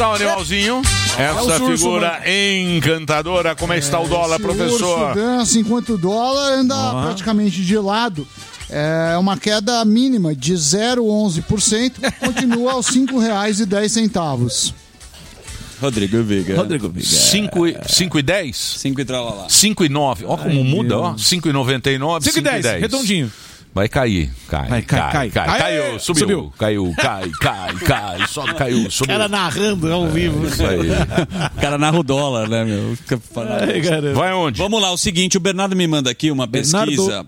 está o animalzinho? Essa figura encantadora. Como é que está o dólar, professor? Urso dança enquanto o dólar anda praticamente de lado. É uma queda mínima de 0,11%, continua aos R$ 5,10. Rodrigo Viga. 5 e 10? 5 e tralalá. 5 e 9. Ó como muda, ó. 5,99, 5 e 10. Redondinho. Vai cair. Cai. Caiu, subiu. Caiu, cai. Só caiu, subiu. O cara narrando ao vivo. Isso aí. O cara narra o dólar, né, meu? Vai onde? Vamos lá, o seguinte, o Bernardo me manda aqui uma pesquisa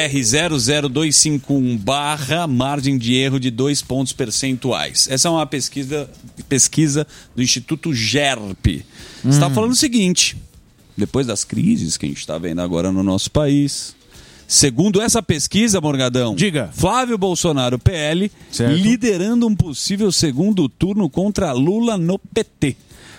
BR00251 / margem de erro de 2 pontos percentuais. Essa é uma pesquisa do Instituto GERP. Está falando o seguinte, depois das crises que a gente está vendo agora no nosso país... Segundo essa pesquisa, Morgadão, diga. Flávio Bolsonaro, PL, certo, liderando um possível segundo turno contra Lula no PT.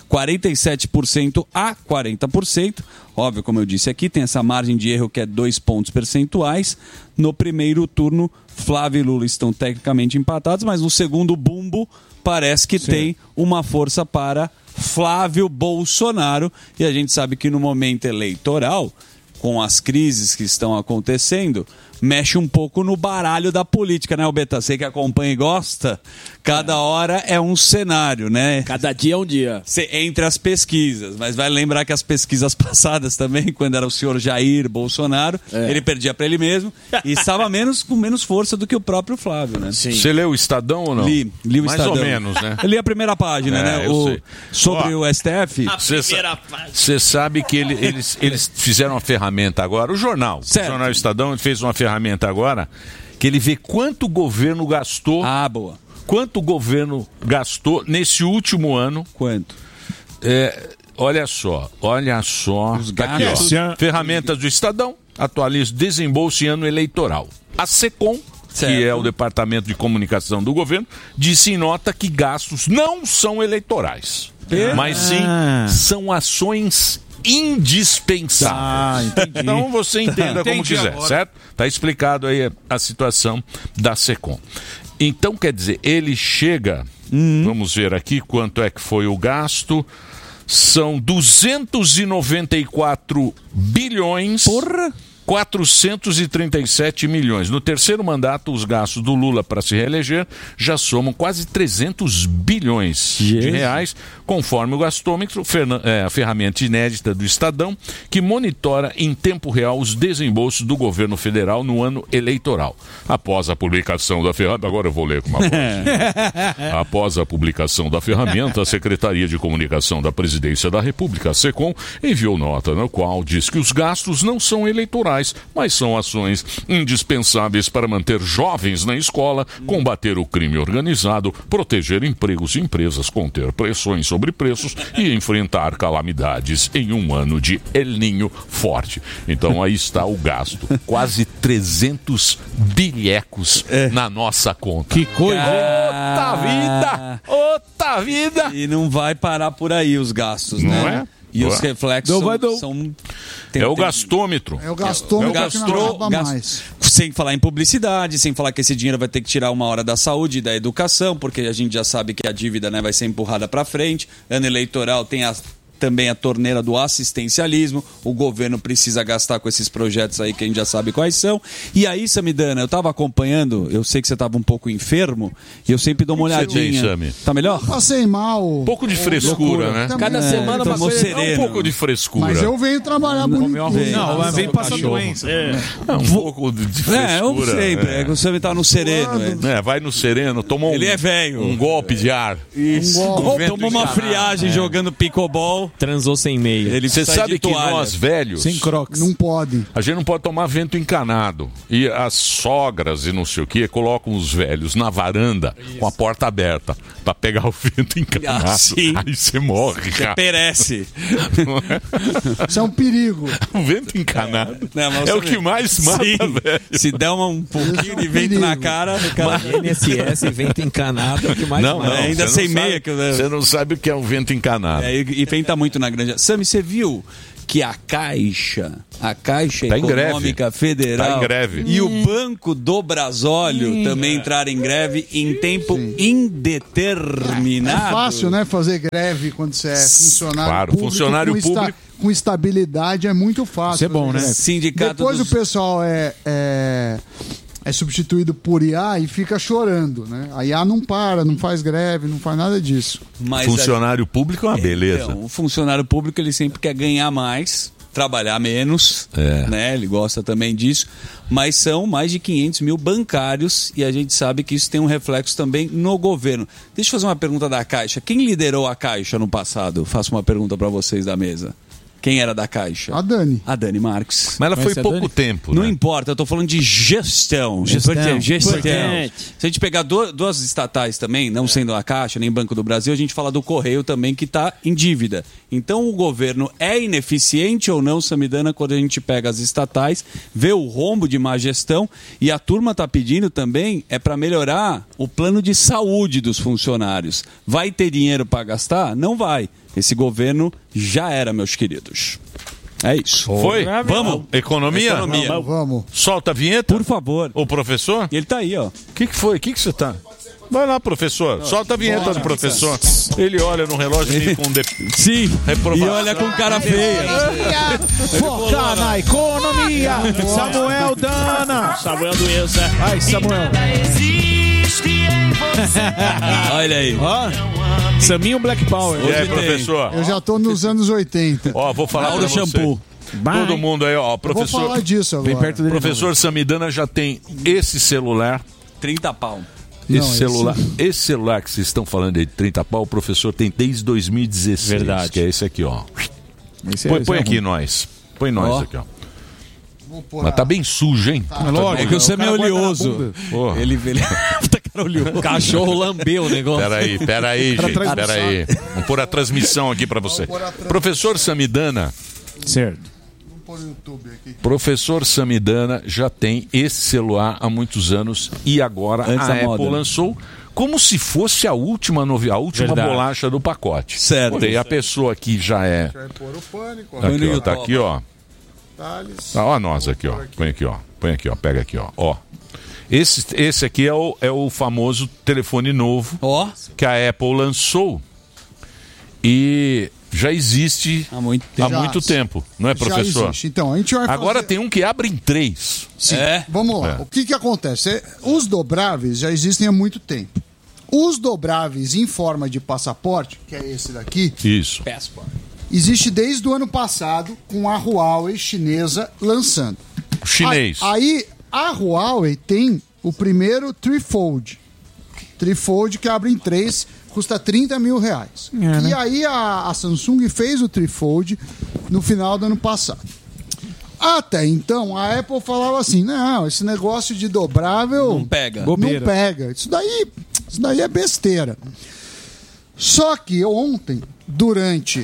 47% a 40%. Óbvio, como eu disse aqui, tem essa margem de erro que é 2 pontos percentuais. No primeiro turno, Flávio e Lula estão tecnicamente empatados, mas no segundo bumbo parece que tem uma força para Flávio Bolsonaro. E a gente sabe que no momento eleitoral... com as crises que estão acontecendo, mexe um pouco no baralho da política, né, Albeta? Você que acompanha e gosta, cada hora é um cenário, né? Cada dia é um dia. Entre as pesquisas, mas vai lembrar que as pesquisas passadas também, quando era o senhor Jair Bolsonaro, ele perdia para ele mesmo e estava com menos força do que o próprio Flávio, né? Sim. Você leu o Estadão ou não? Li o Mais Estadão. Mais ou menos, né? Eu li a primeira página, né? Sobre o STF. Você sabe que eles fizeram uma ferramenta agora, o jornal Estadão fez uma ferramenta agora que ele vê quanto o governo gastou. Boa. Quanto o governo gastou nesse último ano. Quanto? Olha só. Os gastos. Aqui, ferramentas do Estadão, atualiza desembolso em ano eleitoral. A SECOM, que é o Departamento de Comunicação do Governo, disse em nota que gastos não são eleitorais, mas sim são ações indispensáveis. Então você entenda como quiser, agora. Certo? Está explicado aí a situação da SECOM. Então, quer dizer, ele chega, vamos ver aqui quanto é que foi o gasto, são 294 bilhões... 437 milhões. No terceiro mandato, os gastos do Lula para se reeleger já somam quase 300 bilhões de reais, conforme o gastômetro, a ferramenta inédita do Estadão, que monitora em tempo real os desembolsos do governo federal no ano eleitoral. Após a publicação da ferramenta, agora eu vou ler com uma voz. Após a publicação da ferramenta, a Secretaria de Comunicação da Presidência da República, a SECOM, enviou nota no qual diz que os gastos não são eleitorais, mas são ações indispensáveis para manter jovens na escola, combater o crime organizado, proteger empregos e empresas, conter pressões sobre preços e enfrentar calamidades em um ano de El Niño forte. Então aí está o gasto. Quase 300 bilhecos na nossa conta. Que coisa! Outra vida! E não vai parar por aí os gastos, não né? E os reflexos são... É o gastômetro. É o gastômetro que não acaba mais. Sem falar em publicidade, sem falar que esse dinheiro vai ter que tirar uma hora da saúde e da educação, porque a gente já sabe que a dívida, né, vai ser empurrada para frente. Ano eleitoral tem também a torneira do assistencialismo, o governo precisa gastar com esses projetos aí que a gente já sabe quais são. E aí, Samidana, eu estava acompanhando, eu sei que você estava um pouco enfermo, e eu sempre dou uma olhadinha. Tá melhor? Eu passei mal. Um pouco de frescura, né? Cada semana uma coisa um pouco de frescura. Mas eu venho trabalhar bonito. Não, vem passar doença. Um pouco de frescura. Eu sempre. O Sam tá no sereno. Vai no sereno, tomou Ele é velho. Um golpe de ar. Isso. Tomou uma friagem jogando pickleball. Transou sem meia. Você sabe que nós, velhos, sem crocs, não pode. A gente não pode tomar vento encanado. E as sogras e não sei o que colocam os velhos na varanda com a porta aberta pra pegar o vento encanado. Aí você morre, cara. Você perece. Isso é um perigo. O vento encanado é o que mais mata, velho. Se der um pouquinho de vento na cara, o cara... INSS, vento encanado é o que mais mata. Ainda sem meia. Você não sabe o que é um vento encanado. E venta muito na grande... Sami, você viu que a Caixa Tá em Econômica greve. Federal Tá em greve. e o Banco do Brasólio também entraram em greve em tempo indeterminado? É fácil, né, fazer greve quando você é funcionário Claro, público. funcionário público. Com estabilidade é muito fácil. Isso é bom, fazer né? greve. Sindicato Depois dos... o pessoal é substituído por IA e fica chorando, né? A IA não para, não faz greve, não faz nada disso. Mas Funcionário público é uma beleza. Então, o funcionário público ele sempre quer ganhar mais, trabalhar menos, né? Ele gosta também disso, mas são mais de 500 mil bancários e a gente sabe que isso tem um reflexo também no governo. Deixa eu fazer uma pergunta da Caixa. Quem liderou a Caixa no passado? Faço uma pergunta para vocês da mesa. Quem era da Caixa? A Dani. A Dani Marques. Mas ela foi Conhece a pouco Dani? tempo, Não né? importa, eu tô falando de gestão. Gestão. Importante. Se a gente pegar duas estatais também, não sendo a Caixa nem Banco do Brasil, a gente fala do Correio também que está em dívida. Então o governo é ineficiente ou não, Samidana, quando a gente pega as estatais, vê o rombo de má gestão e a turma está pedindo também para melhorar o plano de saúde dos funcionários. Vai ter dinheiro para gastar? Não vai. Esse governo já era, meus queridos. É isso. Foi? Vamos. Economia? Vamos. Solta a vinheta. Por favor. O professor? E ele tá aí, ó. O que foi? O que você tá? Vai lá, professor. Solta a vinheta do professor. Ele olha no relógio e com Sim. reprovação. E olha com cara feia. Focar na economia. Samuel Dana. Samuel Doença. Vai, Samuel. Olha aí. Ó, Saminho Black Power. E aí, Hoje tem. professor? Eu já tô nos anos 80. Ó, vou falar Mauro pra você. Shampoo. Todo mundo aí, ó, Eu vou professor. falar disso agora. Bem perto dele. Professor Samidana já tem esse celular. 30 pau. Esse celular que vocês estão falando aí de 30 pau, o professor tem desde 2016. Verdade. Que é esse aqui, ó. Esse Põe é aqui ruim. nós. Põe nós Ó. aqui, ó. Vou pôr Mas tá bem sujo, hein? É que o Sam é cara guarda na oleoso. bunda. Porra. Ele Puta cara oleoso. Cachorro lambeu o negócio. Peraí, gente. transmissão. Peraí. Vamos pôr a transmissão aqui pra você. pôr a transmissão. Professor Samidana. Certo. Vou pôr no YouTube aqui. Professor Samidana já tem esse celular há muitos anos e agora Antes a da Apple moda. lançou como se fosse a última Verdade. bolacha do pacote. Certo. Tem a pessoa que já é. Vai pôr o pânico. Põe Aqui, no ó, tá YouTube. aqui, ó. Thales. Ó, nós aqui, ó. Põe aqui, ó. Põe aqui, ó. Pega aqui, ó. Ó. Esse aqui é o famoso telefone novo Ó, que a Apple lançou e já existe há muito há tempo. muito tempo, não é, Já professor? existe. Então, a gente vai Agora fazer... tem um que abre em 3. Sim. É? Vamos lá. O que acontece? Os dobráveis já existem há muito tempo. Os dobráveis em forma de passaporte, que é esse daqui, Isso. existe desde o ano passado com a Huawei chinesa lançando. Chinês. Aí a Huawei tem o primeiro Trifold. Trifold que abre em 3, custa R$30 mil. E aí a Samsung fez o Trifold no final do ano passado. Até então, a Apple falava assim, não, esse negócio de dobrável... Não pega. Não pega. Isso daí é besteira. Só que ontem, durante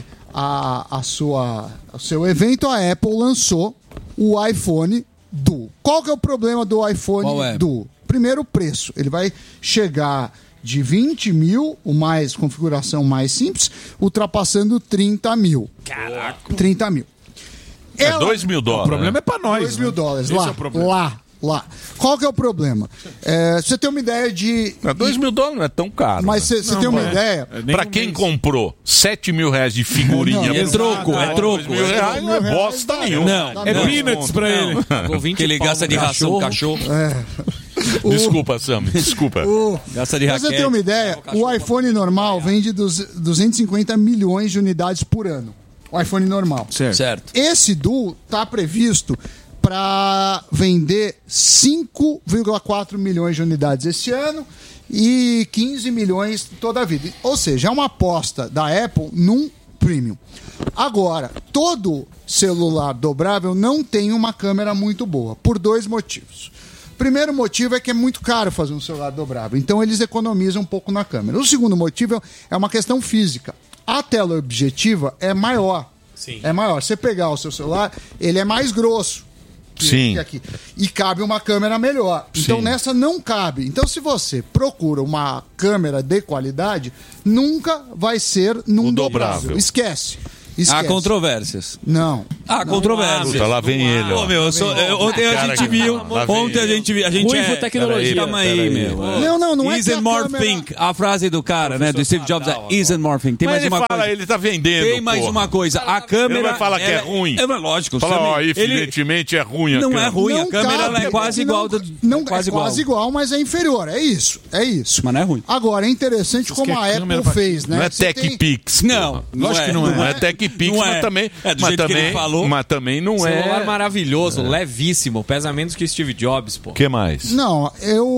o seu evento, a Apple lançou o iPhone Duo. Qual que é o problema do iPhone Qual é? Duo? Primeiro, o preço. Ele vai chegar de 20 mil, configuração mais simples, ultrapassando 30 mil. Caraca! 30 mil. É $2 mil. O problema é pra nós. $2 mil. Esse Lá, é o problema. lá. Qual que é o problema? Você tem uma ideia de... $2 mil não é tão caro. Mas né? você tem uma ideia... Nem Pra um quem mês. comprou R$7 mil de figurinha... Não, É troco, é troco. R$2 mil não é bosta nenhuma. Não, É peanuts pra ele. que ele gasta de ração cachorro. Desculpa, Sam, desculpa. Gasta de Pra você raquete. ter uma ideia, o iPhone normal vende 250 milhões de unidades por ano. O iPhone normal. Certo. Esse Duo está previsto para vender 5,4 milhões de unidades esse ano e 15 milhões toda a vida. Ou seja, é uma aposta da Apple num premium. Agora, todo celular dobrável não tem uma câmera muito boa, por 2 motivos. Primeiro motivo é que é muito caro fazer um celular dobrável, então eles economizam um pouco na câmera. O segundo motivo é uma questão física. A tela objetiva é maior. Sim. É maior. Você pegar o seu celular, ele é mais grosso. Sim. Que aqui. E cabe uma câmera melhor. Então Sim. nessa não cabe. Então se você procura uma câmera de qualidade, nunca vai ser num O dobrável. dobrável. Esquece. Esquece. Há controvérsias. Não. Há controvérsias. Puta, lá vem ele, ó. Ô, meu, ontem a gente viu. Ontem a gente viu. A gente Ruivo tecnologia. Calma aí, meu. Não é que Isn't a more câmera- think. A frase do cara, né? Do Steve Jobs é Isn't more think. Tem Mas mais ele uma fala, coisa. ele tá vendendo, Tem mais porra. uma coisa. A câmera. Ele vai falar que é ela- ruim. É lógico. Fala, ó, ele evidentemente é ruim a não câmera. é ruim. A Não câmera ela é cabe, quase não- igual. Não, quase é quase igual, mas é inferior. É isso. Mas não é ruim. Agora, é interessante como a Apple fez, né? Não é Você tem- TechPix. Não, Lógico que não é. Não é TechPix, Não é. mas também. É, do mas jeito que também, ele falou. mas também não Celular é. maravilhoso, levíssimo, pesa menos que Steve Jobs, pô. O que mais? Não,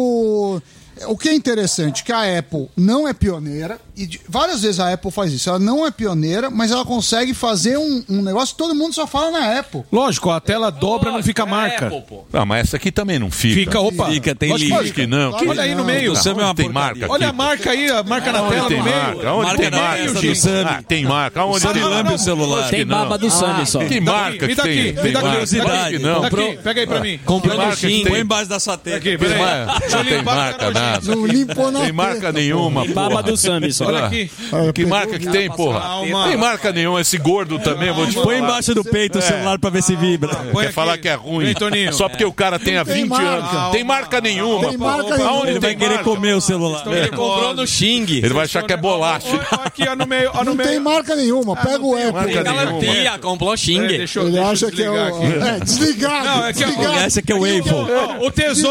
o que é interessante, que a Apple não é pioneira, e várias vezes a Apple faz isso, ela não é pioneira, mas ela consegue fazer um negócio que todo mundo só fala na Apple. Lógico, a tela dobra, não fica marca. Apple, pô. Ah, mas essa aqui também não fica. Fica, opa. Fica, tem Lógico linha. Acho que não. Claro Olha aí no não. meio. O Sam é uma tem porcaria. marca aqui? Olha a marca aí, a marca na tela Onde tem no meio. marca? Onde Marca tem da marca? testa do Sammy. Ah, tem marca. Onde Sammy tem lambe o celular. Acho que Tem não. baba do Sammy só. Que marca Me que dá aqui, tem? me Tem dá marca. curiosidade. Acho que não. Aqui, pega aí pra mim. Comprou Que no marca que Xing. tem? Põe embaixo da sua tela. Aqui, peraí. Não tem marca, nada. Não limpou na Tem marca teta, nenhuma, Tem baba porra. do Sammy só. Olha aqui. Que marca que tem, porra? Calma. Tem marca nenhuma. Esse gordo também, eu vou te falar. Põe embaixo do peito o celular pra ver se vibra. Põe Quer aqui. falar que é ruim. Vem, Toninho. Só porque o cara tem há tem 20 marca. anos. Tem marca nenhuma. Tem marca Opa, nenhuma. aonde Ele vai tem querer marca? comer o celular. Ele comprou no Xing. Ele vai achar que é bolacha. Aqui, ó, no meio. Ó, no Não meio. tem marca nenhuma, pega o Apple. marca nenhuma. Galantia, comprou Xing. Deixa eu Ele acha que é desligar o... aqui. É, desligado. Não, é que desligado. Essa aqui é o Apple. Ó,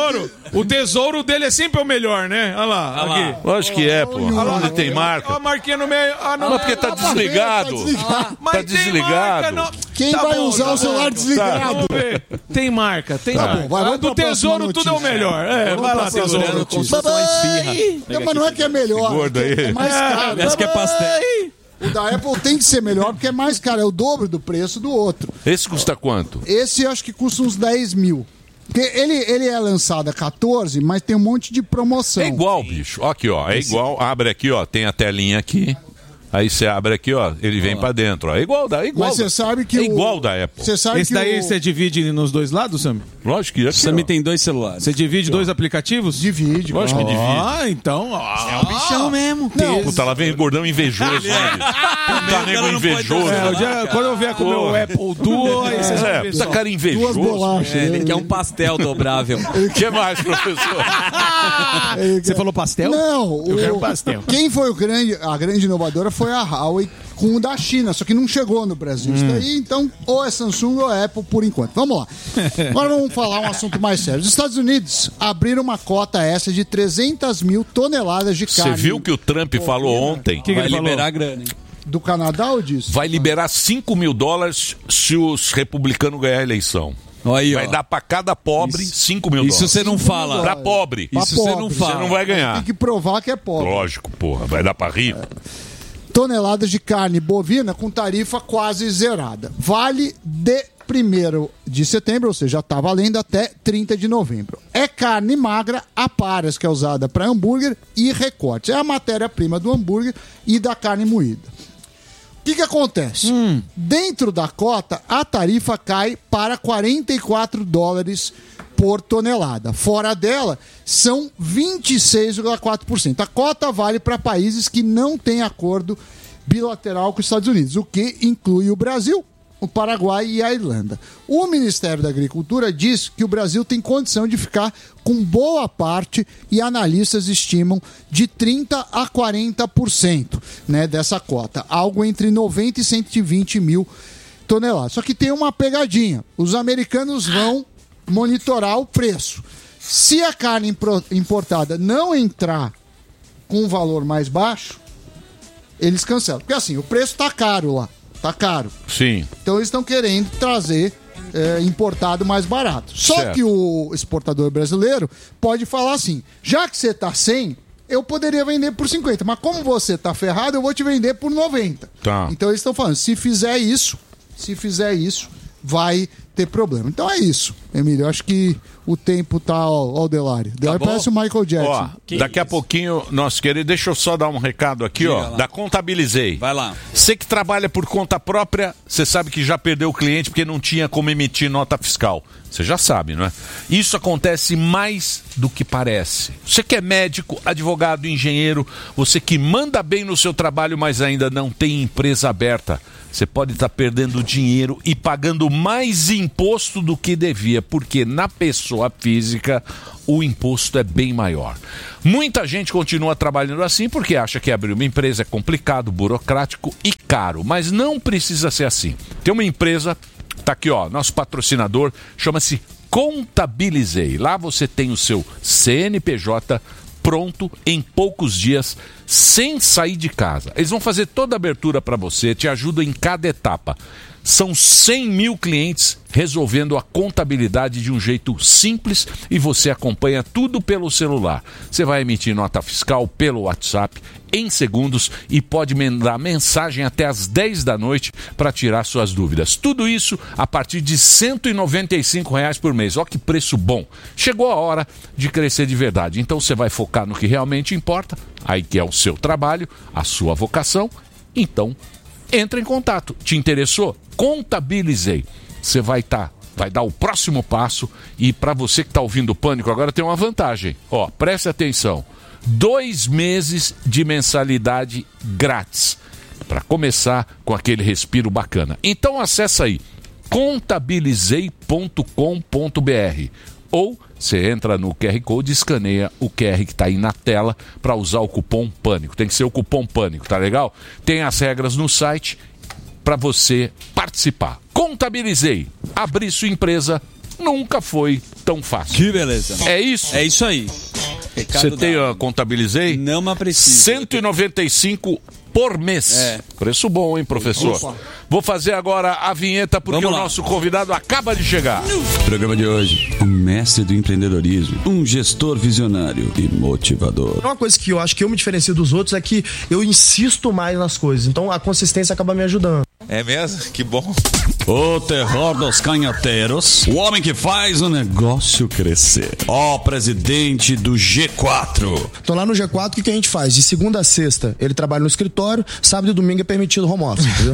o tesouro dele é sempre o melhor, né? Olha lá, aqui. Lógico que é, pô. Onde tem Ó, a marca? marquinha no meio. Ah, não. Mas porque tá desligado. Mas Tá tem desligado. marca, não. Quem Tá vai bom, usar tá o celular bom. desligado? Vamos ver. Tem marca, tem marca. bom, vai, vamos do pra tesouro próxima tudo é o notícia. melhor. É, vai lá, próxima tesouro. notícia. Não, mas não é que é melhor. gordo aí. É mais caro. Essa que é pastel. O da Apple tem que ser melhor porque é mais caro. É o dobro do preço do outro. Esse custa quanto? Esse eu acho que custa uns 10 mil. Porque ele é lançado a 14, mas tem um monte de promoção. É igual, bicho. Ó, aqui, ó. É igual. Abre aqui, ó. Tem a telinha aqui. Aí você abre aqui, ó. Ele vem pra dentro, ó. É igual da. Igual Mas você da- sabe que é igual da Apple. Você sabe Esse que daí o... você divide nos dois lados, Sam? Lógico que é. O Sammy tem 2 celulares. Você divide dois aplicativos? divide. Lógico que divide. Ah, então. É o bichão mesmo. Não, Puta, lá vem gordão invejoso. Puta nego invejoso. Quando eu vier comer o Apple Duo, aí você vai ver Puta só. cara duas invejoso. bolachas. Ele quer um pastel dobrável. O que mais, professor? Você falou pastel? Não, Eu quero pastel. Quem foi a grande inovadora foi a Huawei com o da China, só que não chegou no Brasil. Isso daí, então, ou é Samsung ou é Apple por enquanto. Vamos lá. Agora vamos falar um assunto mais sério. Os Estados Unidos abriram uma cota extra de 300 mil toneladas de Você carne. viu que o Trump falou ontem? que Vai ele falou? liberar grana, hein? Do Canadá ou disso? Vai liberar $5 mil se os republicanos ganhar a eleição. Olha aí, ó. Vai dar pra cada pobre $5 mil. Isso você não fala. Pra pobre. Pra Isso você pobre. não Você fala. não vai ganhar. Tem que provar que é pobre. Lógico, porra. Vai dar pra rico. Toneladas de carne bovina com tarifa quase zerada. Vale de 1º de setembro, ou seja, já está valendo até 30 de novembro. É carne magra a pares, que é usada para hambúrguer e recortes. É a matéria-prima do hambúrguer e da carne moída. O que acontece? Dentro da cota, a tarifa cai para $44 por tonelada. Fora dela, são 26,4%. A cota vale para países que não têm acordo bilateral com os Estados Unidos, o que inclui o Brasil, o Paraguai e a Irlanda. O Ministério da Agricultura diz que o Brasil tem condição de ficar com boa parte, e analistas estimam de 30% a 40%, né, dessa cota, algo entre 90 e 120 mil toneladas. Só que tem uma pegadinha, os americanos vão monitorar o preço. Se a carne importada não entrar com um valor mais baixo, eles cancelam. Porque assim, o preço tá caro lá. Tá caro. Sim. Então eles estão querendo trazer importado mais barato. Só Certo. que o exportador brasileiro pode falar assim, já que você tá 100, eu poderia vender por 50, mas como você tá ferrado, eu vou te vender por 90. Tá. Então eles estão falando, se fizer isso, vai ter problema. Então é isso, Emílio. Eu acho que o tempo tá ao Delari. Delari parece o Michael Jackson. Ó, daqui a pouquinho, nosso querido, deixa eu só dar um recado aqui, ó, da Contabilizei. Vai lá. Você que trabalha por conta própria, você sabe que já perdeu o cliente porque não tinha como emitir nota fiscal. Você já sabe, não é? Isso acontece mais do que parece. Você que é médico, advogado, engenheiro, você que manda bem no seu trabalho, mas ainda não tem empresa aberta, você pode estar perdendo dinheiro e pagando mais imposto do que devia, porque na pessoa física o imposto é bem maior. Muita gente continua trabalhando assim porque acha que abrir uma empresa é complicado, burocrático e caro, mas não precisa ser assim. Tem uma empresa, tá aqui ó, nosso patrocinador, chama-se Contabilizei. Lá você tem o seu CNPJ pronto em poucos dias, sem sair de casa. Eles vão fazer toda a abertura para você, te ajudam em cada etapa. São 100 mil clientes resolvendo a contabilidade de um jeito simples e você acompanha tudo pelo celular. Você vai emitir nota fiscal pelo WhatsApp em segundos e pode mandar mensagem até às 10 da noite para tirar suas dúvidas. Tudo isso a partir de R$ 195 por mês. Olha que preço bom. Chegou a hora de crescer de verdade. Então você vai focar no que realmente importa, aí que é o seu trabalho, a sua vocação. Então, entra em contato. Te interessou? Contabilizei. Você vai dar o próximo passo e para você que está ouvindo o Pânico agora tem uma vantagem. Ó, preste atenção. 2 meses de mensalidade grátis para começar com aquele respiro bacana. Então acessa aí contabilizei.com.br ou você entra no QR Code e escaneia o QR que está aí na tela para usar o cupom Pânico. Tem que ser o cupom Pânico, tá legal? Tem as regras no site para você participar. Contabilizei. Abrir sua empresa nunca foi tão fácil. Que beleza. É isso? É isso aí. Você tem a Contabilizei? Não, mas precisa. 195 por mês. É. Preço bom, hein, professor? Opa. Vou fazer agora a vinheta porque o nosso convidado acaba de chegar. Programa de hoje, um mestre do empreendedorismo, um gestor visionário e motivador. Uma coisa que eu acho que eu me diferencio dos outros é que eu insisto mais nas coisas, então a consistência acaba me ajudando. É mesmo? Que bom. O terror dos canhoteiros, o homem que faz o negócio crescer. Ó, presidente do G4. Então lá no G4, o que a gente faz? De segunda a sexta, ele trabalha no escritório, sábado e domingo é permitido home office, entendeu?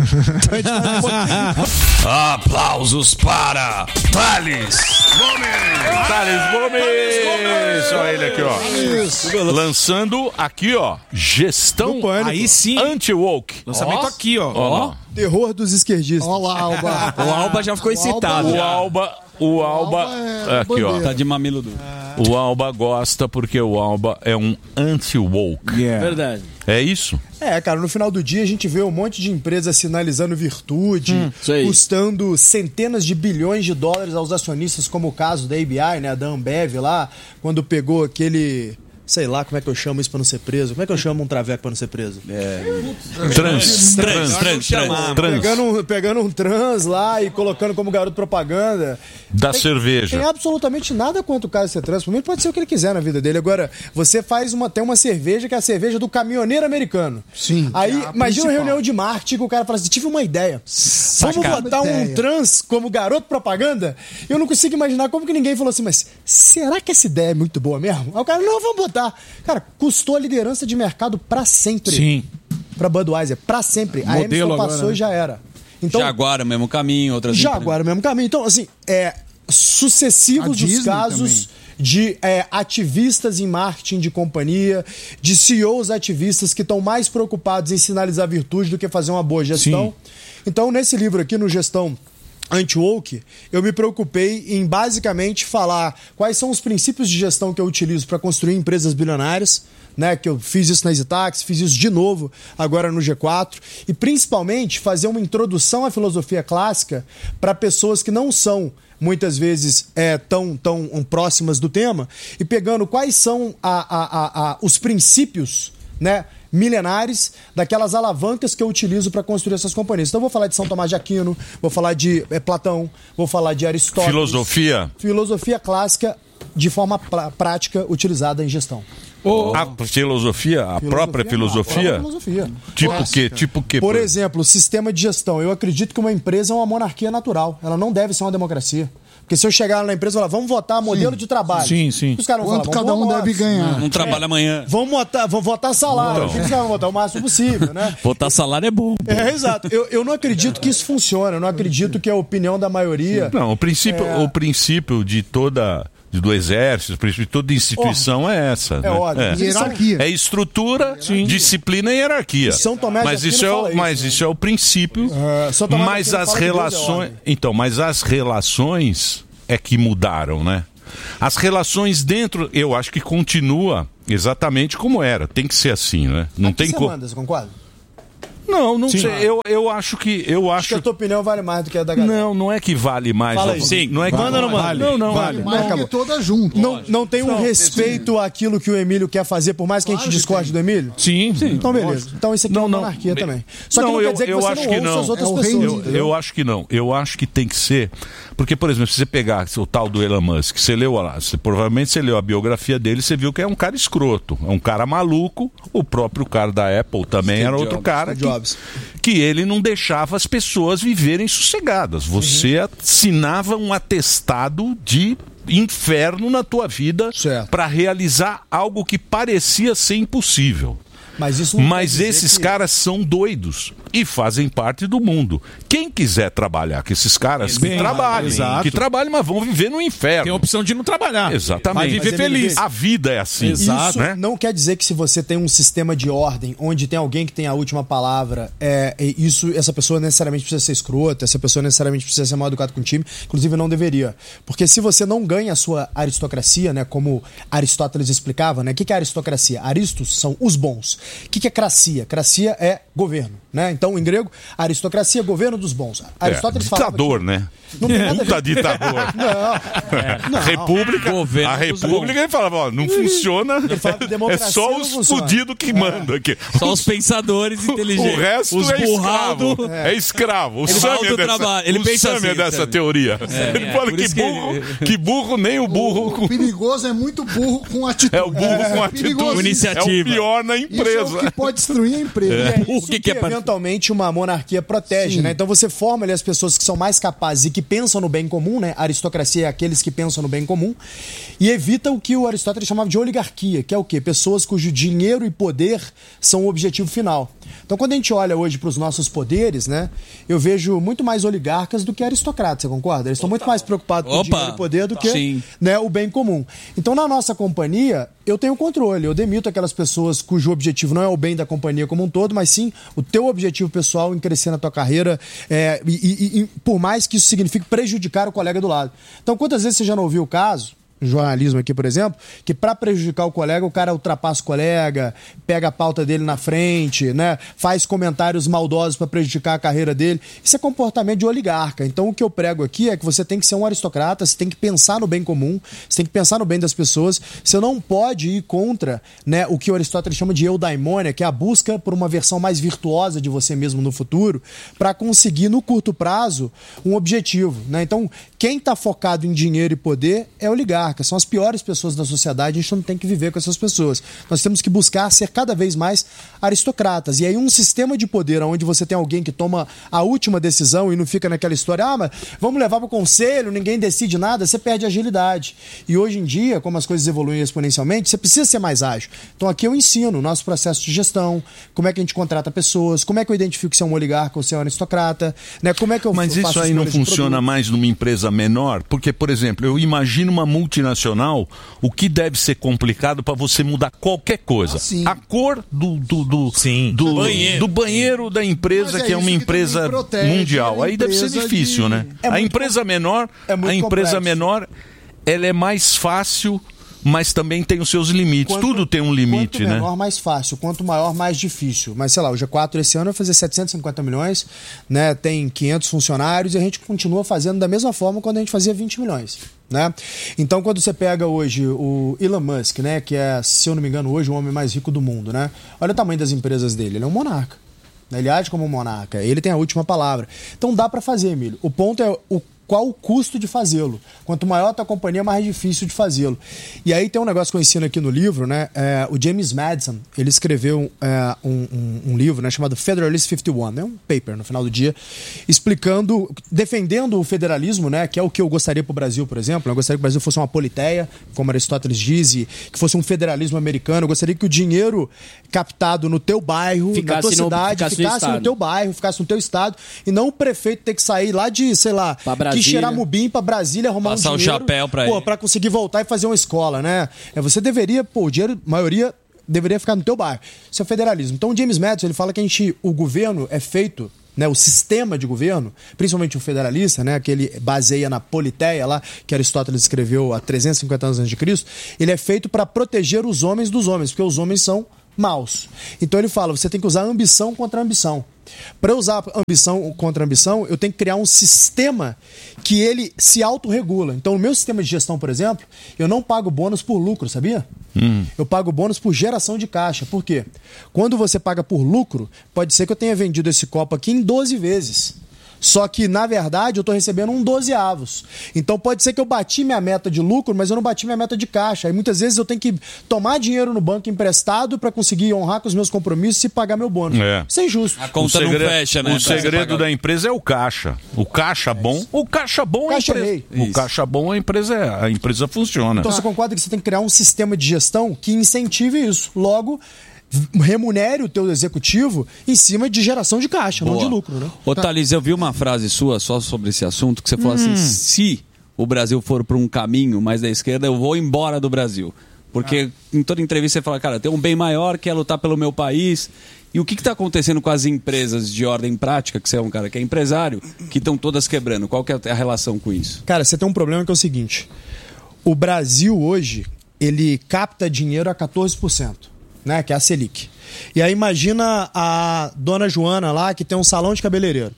Aplausos para Thales Gomes. Thales Gomes. Olha ele aqui, ó. Isso. Lançando aqui, ó, gestão aí sim. Anti-woke. Lançamento aqui, ó. Terror dos esquerdistas. Olha lá, Alba. O Alba já ficou excitado. O Alba aqui, ó. Tá de mamilo duro. O Alba gosta porque o Alba é um anti-woke. Verdade. É isso? É, cara, no final do dia a gente vê um monte de empresas sinalizando virtude, custando centenas de bilhões de dólares aos acionistas, como o caso da ABI, né, da Ambev lá, quando pegou aquele... Sei lá como é que eu chamo isso pra não ser preso. Como é que eu chamo um traveco pra não ser preso? Trans. Pegando um trans lá e colocando como garoto propaganda. Cerveja. Tem absolutamente nada contra o cara ser trans. Por mim, pode ser o que ele quiser na vida dele. Agora, você tem uma cerveja que é a cerveja do caminhoneiro americano. Sim. Aí, imagina uma reunião de marketing que o cara fala assim, tive uma ideia. Vamos botar um trans como garoto propaganda? Eu não consigo imaginar como que ninguém falou assim, mas será que essa ideia é muito boa mesmo? Aí o cara, não, vamos botar. Cara, custou a liderança de mercado pra sempre. Sim. Pra Budweiser, pra sempre. A Emerson passou agora, né? E já era. Então, Jaguar é o mesmo caminho, outras Jaguar é o mesmo caminho. Então, assim, sucessivos os casos também de ativistas em marketing de companhia, de CEOs ativistas que estão mais preocupados em sinalizar virtude do que fazer uma boa gestão. Sim. Então, nesse livro aqui, no Gestão Anti-Woke, eu me preocupei em basicamente falar quais são os princípios de gestão que eu utilizo para construir empresas bilionárias, né, que eu fiz isso na EasyTax, fiz isso de novo agora no G4, e principalmente fazer uma introdução à filosofia clássica para pessoas que não são muitas vezes tão próximas do tema, e pegando quais são os princípios, né, milenares daquelas alavancas que eu utilizo para construir essas companhias. Então eu vou falar de São Tomás de Aquino, vou falar de Platão, vou falar de Aristóteles. Filosofia. Filosofia clássica de forma prática utilizada em gestão. A filosofia, a própria filosofia? Tipo o quê? Tipo o quê? Por exemplo, o sistema de gestão. Eu acredito que uma empresa é uma monarquia natural. Ela não deve ser uma democracia. Porque se eu chegar na empresa e falar, vamos votar modelo de trabalho. Sim. Os caras vão Quanto falar, cada um deve ganhar. Não trabalha amanhã. Vamos votar salário. O que os caras vão votar? O máximo possível, né? Votar salário é bom. Exato. Eu não acredito que isso funcione. Eu não acredito que a opinião da maioria... Não, o princípio de toda... do exército, o princípio de toda instituição é essa. É óbvio. Hierarquia. É estrutura, disciplina e hierarquia. São Tomé de Mas Aquino isso é o princípio. São Tomé de Mas Aquino as fala que Deus é relações. ordem. Então, mas as relações é que mudaram, né? As relações dentro, eu acho que continua exatamente como era. Tem que ser assim, né? Não tem Você manda, você concorda? Não sei. Eu acho que. Acho que a tua opinião vale mais do que a da galera. Não é que vale mais. Fala aí. Sim, não é que Manda ou não manda? Vale. Não. Marca toda junto. Não tem um respeito àquilo que o Emílio quer fazer, por mais que a gente discorde do Emílio? Sim. Então, beleza. Então, isso aqui é uma monarquia também. Só que não quer dizer que você não ouça as outras pessoas. Eu acho que não. Eu acho que tem que ser. Porque, por exemplo, se você pegar o tal do Elon Musk, você leu lá, provavelmente você leu a biografia dele, você viu que é um cara escroto, é um cara maluco. O próprio cara da Apple também era outro cara que ele não deixava as pessoas viverem sossegadas. Você assinava um atestado de inferno na tua vida para realizar algo que parecia ser impossível. Mas esses caras são doidos e fazem parte do mundo. Quem quiser trabalhar com esses caras, que trabalhem, mas vão viver no inferno. Tem a opção de não trabalhar. Exatamente. Vai viver feliz. A vida é assim. Exato. Né? Não quer dizer que se você tem um sistema de ordem onde tem alguém que tem a última palavra, essa pessoa necessariamente precisa ser escrota, essa pessoa necessariamente precisa ser mal educada com o time. Inclusive não deveria. Porque se você não ganha a sua aristocracia, né, como Aristóteles explicava, né, o que é aristocracia? Aristos são os bons. O que é cracia? Cracia é governo, né? Então, em grego, aristocracia é governo dos bons. Aristóteles falava ditador, né? Puta ditador. Não. República, a República, ele falava, ó, não funciona, é só os fudidos que mandam aqui. Só os pensadores inteligentes. O resto os burrado, é escravo. O Sam é dessa teoria. Ele fala que burro, nem o burro. O perigoso é muito burro com atitude. É o burro com atitude. Iniciativa. É o pior na empresa. Isso é o que pode destruir a empresa. Isso que eventualmente uma monarquia protege, né? Então você forma ali as pessoas que são mais capazes e que pensam no bem comum, né? A aristocracia é aqueles que pensam no bem comum, e evita o que o Aristóteles chamava de oligarquia, que é o quê? Pessoas cujo dinheiro e poder são o objetivo final. Então, quando a gente olha hoje para os nossos poderes, né? Eu vejo muito mais oligarcas do que aristocratas, você concorda? Eles estão muito mais preocupados com o dinheiro e poder do que, né, o bem comum. Então, na nossa companhia, eu tenho controle, eu demito aquelas pessoas cujo objetivo não é o bem da companhia como um todo, mas sim o teu objetivo pessoal em crescer na tua carreira, e por mais que isso signifique prejudicar o colega do lado. Então, quantas vezes você já não ouviu o caso, no jornalismo aqui, por exemplo, que para prejudicar o colega, o cara ultrapassa o colega, pega a pauta dele na frente, né? Faz comentários maldosos para prejudicar a carreira dele. Isso é comportamento de oligarca. Então, o que eu prego aqui é que você tem que ser um aristocrata, você tem que pensar no bem comum, você tem que pensar no bem das pessoas. Você não pode ir contra, né, o que o Aristóteles chama de eudaimonia, que é a busca por uma versão mais virtuosa de você mesmo no futuro, para conseguir, no curto prazo, um objetivo, né? Então, quem está focado em dinheiro e poder é oligarca. São as piores pessoas da sociedade, a gente não tem que viver com essas pessoas. Nós temos que buscar ser cada vez mais aristocratas. E aí um sistema de poder onde você tem alguém que toma a última decisão e não fica naquela história, mas vamos levar para o conselho, ninguém decide nada, você perde agilidade. E hoje em dia, como as coisas evoluem exponencialmente, você precisa ser mais ágil. Então aqui eu ensino o nosso processo de gestão, como é que a gente contrata pessoas, como é que eu identifico se é um oligarca ou se é um aristocrata, né? Como é que eu Mas isso aí não funciona mais numa empresa menor? Porque, por exemplo, eu imagino uma multinacional, o que deve ser complicado para você mudar qualquer coisa. A cor do banheiro da empresa, que é uma empresa mundial. Aí deve ser difícil, né? A empresa menor, ela é mais fácil, mas também tem os seus limites. Tudo tem um limite, né? Quanto menor, mais fácil. Quanto maior, mais difícil. Mas, sei lá, o G4 esse ano vai fazer 750 milhões, né? Tem 500 funcionários e a gente continua fazendo da mesma forma quando a gente fazia 20 milhões. Né? Então, quando você pega hoje o Elon Musk, né, que é, se eu não me engano, hoje o homem mais rico do mundo, né? Olha o tamanho das empresas dele. Ele é um monarca. Ele age como um monarca. Ele tem a última palavra. Então dá para fazer, Emílio. O ponto é qual o custo de fazê-lo. Quanto maior a tua companhia, mais difícil de fazê-lo. E aí tem um negócio que eu ensino aqui no livro, né? O James Madison, ele escreveu um livro, né, chamado Federalist 51, é um paper no final do dia, explicando, defendendo o federalismo, né, que é o que eu gostaria para o Brasil, por exemplo. Eu gostaria que o Brasil fosse uma politeia, como Aristóteles diz, e que fosse um federalismo americano. Eu gostaria que o dinheiro captado no teu bairro, na tua cidade, ficasse no teu bairro, ficasse no teu estado, e não o prefeito ter que sair lá de, sei lá, Quixeramobim pra Brasília, arrumar passar um dinheiro, chapéu pra ele, pra conseguir voltar e fazer uma escola, né? Você deveria, o dinheiro, a maioria deveria ficar no teu bairro. Isso é federalismo. Então o James Madison, ele fala que o governo é feito, né, o sistema de governo, principalmente o federalista, né, que ele baseia na politeia lá, que Aristóteles escreveu há 350 anos antes de Cristo, ele é feito para proteger os homens dos homens, porque os homens são maus. Então ele fala, você tem que usar ambição contra ambição. Para usar ambição contra ambição, eu tenho que criar um sistema que ele se autorregula. Então, no meu sistema de gestão, por exemplo, eu não pago bônus por lucro, sabia? Eu pago bônus por geração de caixa. Por quê? Quando você paga por lucro, pode ser que eu tenha vendido esse copo aqui em 12 vezes. Só que, na verdade, eu estou recebendo um 12avos. Então pode ser que eu bati minha meta de lucro, mas eu não bati minha meta de caixa. Aí muitas vezes eu tenho que tomar dinheiro no banco emprestado para conseguir honrar com os meus compromissos e pagar meu bônus. Isso é injusto. A conta não fecha, né? O segredo da empresa é o caixa. O caixa bom. O caixa bom é a empresa. O caixa bom a empresa funciona. Então você concorda que você tem que criar um sistema de gestão que incentive isso. Logo, remunere o teu executivo em cima de geração de caixa, não de lucro, né? Ô, Thalys, eu vi uma frase sua só sobre esse assunto, que você falou assim, se o Brasil for para um caminho mais da esquerda, eu vou embora do Brasil. Porque em toda entrevista você fala, cara, tem um bem maior que é lutar pelo meu país. E o que está acontecendo com as empresas de ordem prática, que você é um cara que é empresário, que estão todas quebrando? Qual que é a relação com isso? Cara, você tem um problema que é o seguinte, o Brasil hoje, ele capta dinheiro a 14%. Né, que é a Selic. E aí imagina a dona Joana lá, que tem um salão de cabeleireiro.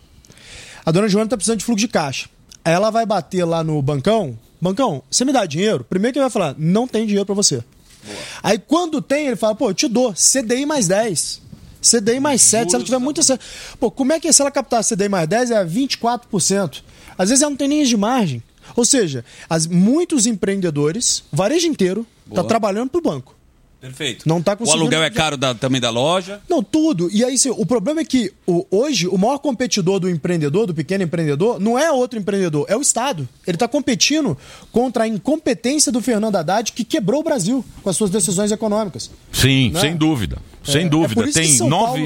A dona Joana tá precisando de fluxo de caixa. Aí ela vai bater lá no bancão, você me dá dinheiro? Primeiro que ele vai falar, não tem dinheiro para você. Boa. Aí quando tem, ele fala, eu te dou CDI mais 10, CDI mais 7, se ela tiver muito... como é que se ela captar CDI mais 10 é 24%? Às vezes ela não tem nem de margem. Ou seja, muitos empreendedores, o varejo inteiro, tá trabalhando pro banco. Perfeito. Não tá conseguindo... O aluguel é caro também da loja? Não, tudo. E aí, o problema é que hoje o maior competidor do empreendedor, do pequeno empreendedor, não é outro empreendedor, é o Estado. Ele está competindo contra a incompetência do Fernando Haddad, que quebrou o Brasil com as suas decisões econômicas. Sim, né? Sem dúvida. Sem dúvida. Tem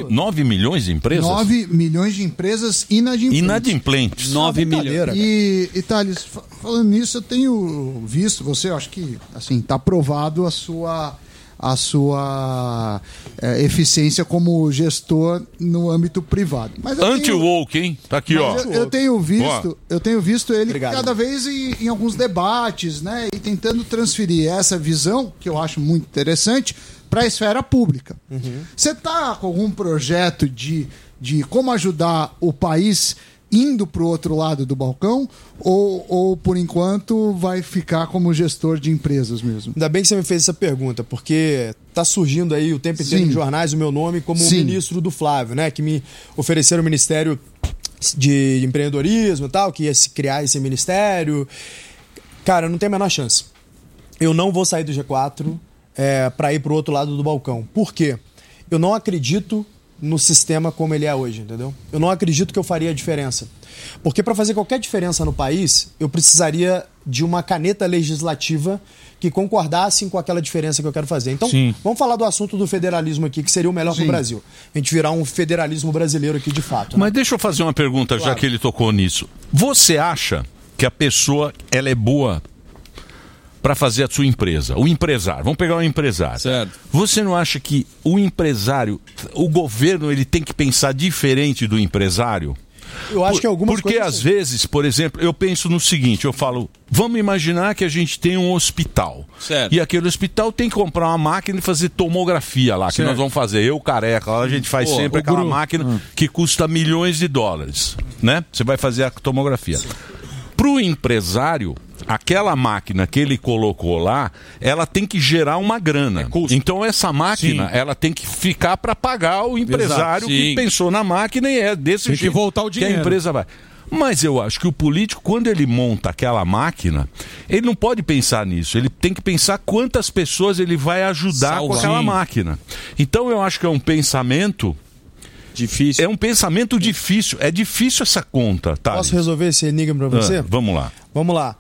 9 milhões de empresas? 9 milhões de empresas inadimplentes. 9 milhões. E Thales, falando nisso, eu tenho visto, você acho que assim, está provado a sua eficiência como gestor no âmbito privado. Anti-woke, hein? Tá aqui, ó. Eu tenho visto ele cada vez em alguns debates, né? E tentando transferir essa visão, que eu acho muito interessante, para a esfera pública. Você está com algum projeto de como ajudar o país indo para o outro lado do balcão ou, por enquanto, vai ficar como gestor de empresas mesmo? Ainda bem que você me fez essa pergunta, porque está surgindo aí o tempo inteiro em jornais o meu nome como ministro do Flávio, né? Que me ofereceram o Ministério de Empreendedorismo e tal, que ia se criar esse ministério. Cara, não tem a menor chance. Eu não vou sair do G4 para ir para o outro lado do balcão. Por quê? Eu não acredito no sistema como ele é hoje, entendeu? Eu não acredito que eu faria a diferença. Porque para fazer qualquer diferença no país, eu precisaria de uma caneta legislativa que concordasse com aquela diferença que eu quero fazer. Então, vamos falar do assunto do federalismo aqui, que seria o melhor para o Brasil. A gente virar um federalismo brasileiro aqui de fato. Mas deixa eu fazer uma pergunta, já que ele tocou nisso. Você acha que a pessoa ela é boa para fazer a sua empresa? O empresário, vamos pegar um empresário. Certo. Você não acha que o empresário, o governo, ele tem que pensar diferente do empresário? Eu acho que algumas Porque às vezes, por exemplo, eu penso no seguinte, eu falo, vamos imaginar que a gente tem um hospital. Certo. E aquele hospital tem que comprar uma máquina e fazer tomografia lá, que nós vamos fazer. Eu, careca, lá a gente faz sempre aquela máquina que custa milhões de dólares, né? Você vai fazer a tomografia. Para o empresário, aquela máquina que ele colocou lá, ela tem que gerar uma grana. Então essa máquina, ela tem que ficar para pagar o empresário que pensou na máquina, e é desse jeito que voltar o dinheiro. Que a empresa vai. Mas eu acho que o político, quando ele monta aquela máquina, ele não pode pensar nisso. Ele tem que pensar quantas pessoas ele vai ajudar com aquela máquina. Então eu acho que é um pensamento difícil. É um pensamento difícil. É difícil essa conta, tá? Posso resolver esse enigma para você? Vamos lá. Vamos lá.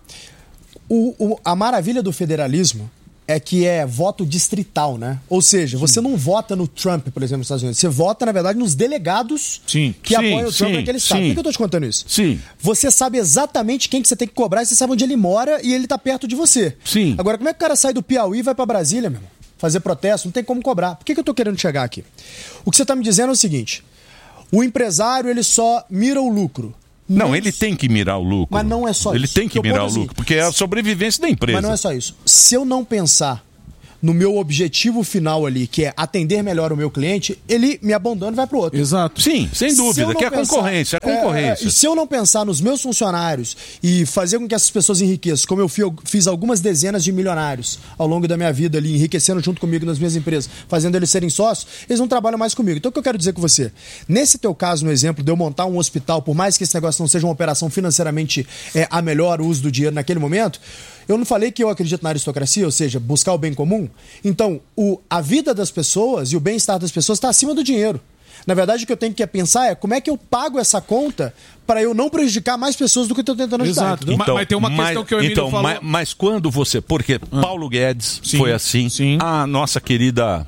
A maravilha do federalismo é que é voto distrital, né? Ou seja, você não vota no Trump, por exemplo, nos Estados Unidos. Você vota, na verdade, nos delegados que apoiam o Trump naquele estado. Por que eu tô te contando isso? Sim. Você sabe exatamente quem que você tem que cobrar, e você sabe onde ele mora e ele tá perto de você. Sim. Agora, como é que o cara sai do Piauí e vai pra Brasília, meu irmão? Fazer protesto? Não tem como cobrar. Por que eu tô querendo chegar aqui? O que você tá me dizendo é o seguinte: o empresário, ele só mira o lucro. Não, ele tem que mirar o lucro. Mas não é só ele isso. Tem que mirar o lucro, porque é a sobrevivência da empresa. Mas não é só isso. Se eu não pensar no meu objetivo final ali, que é atender melhor o meu cliente, ele me abandona e vai pro outro. Exato. Sim, sem dúvida, que é concorrência, é concorrência. E se eu não pensar nos meus funcionários e fazer com que essas pessoas enriqueçam, como eu fiz algumas dezenas de milionários ao longo da minha vida ali, enriquecendo junto comigo nas minhas empresas, fazendo eles serem sócios, eles não trabalham mais comigo. Então o que eu quero dizer com você? Nesse teu caso, no exemplo de eu montar um hospital, por mais que esse negócio não seja uma operação financeiramente a melhor uso do dinheiro naquele momento, eu não falei que eu acredito na aristocracia, ou seja, buscar o bem comum? Então, a vida das pessoas e o bem-estar das pessoas está acima do dinheiro. Na verdade, o que eu tenho que pensar é como é que eu pago essa conta para eu não prejudicar mais pessoas do que eu estou tentando ajudar. Exato. Então, mas tem uma questão que o Emílio falou. Mas quando você... Porque Paulo Guedes foi assim. Sim. A nossa querida...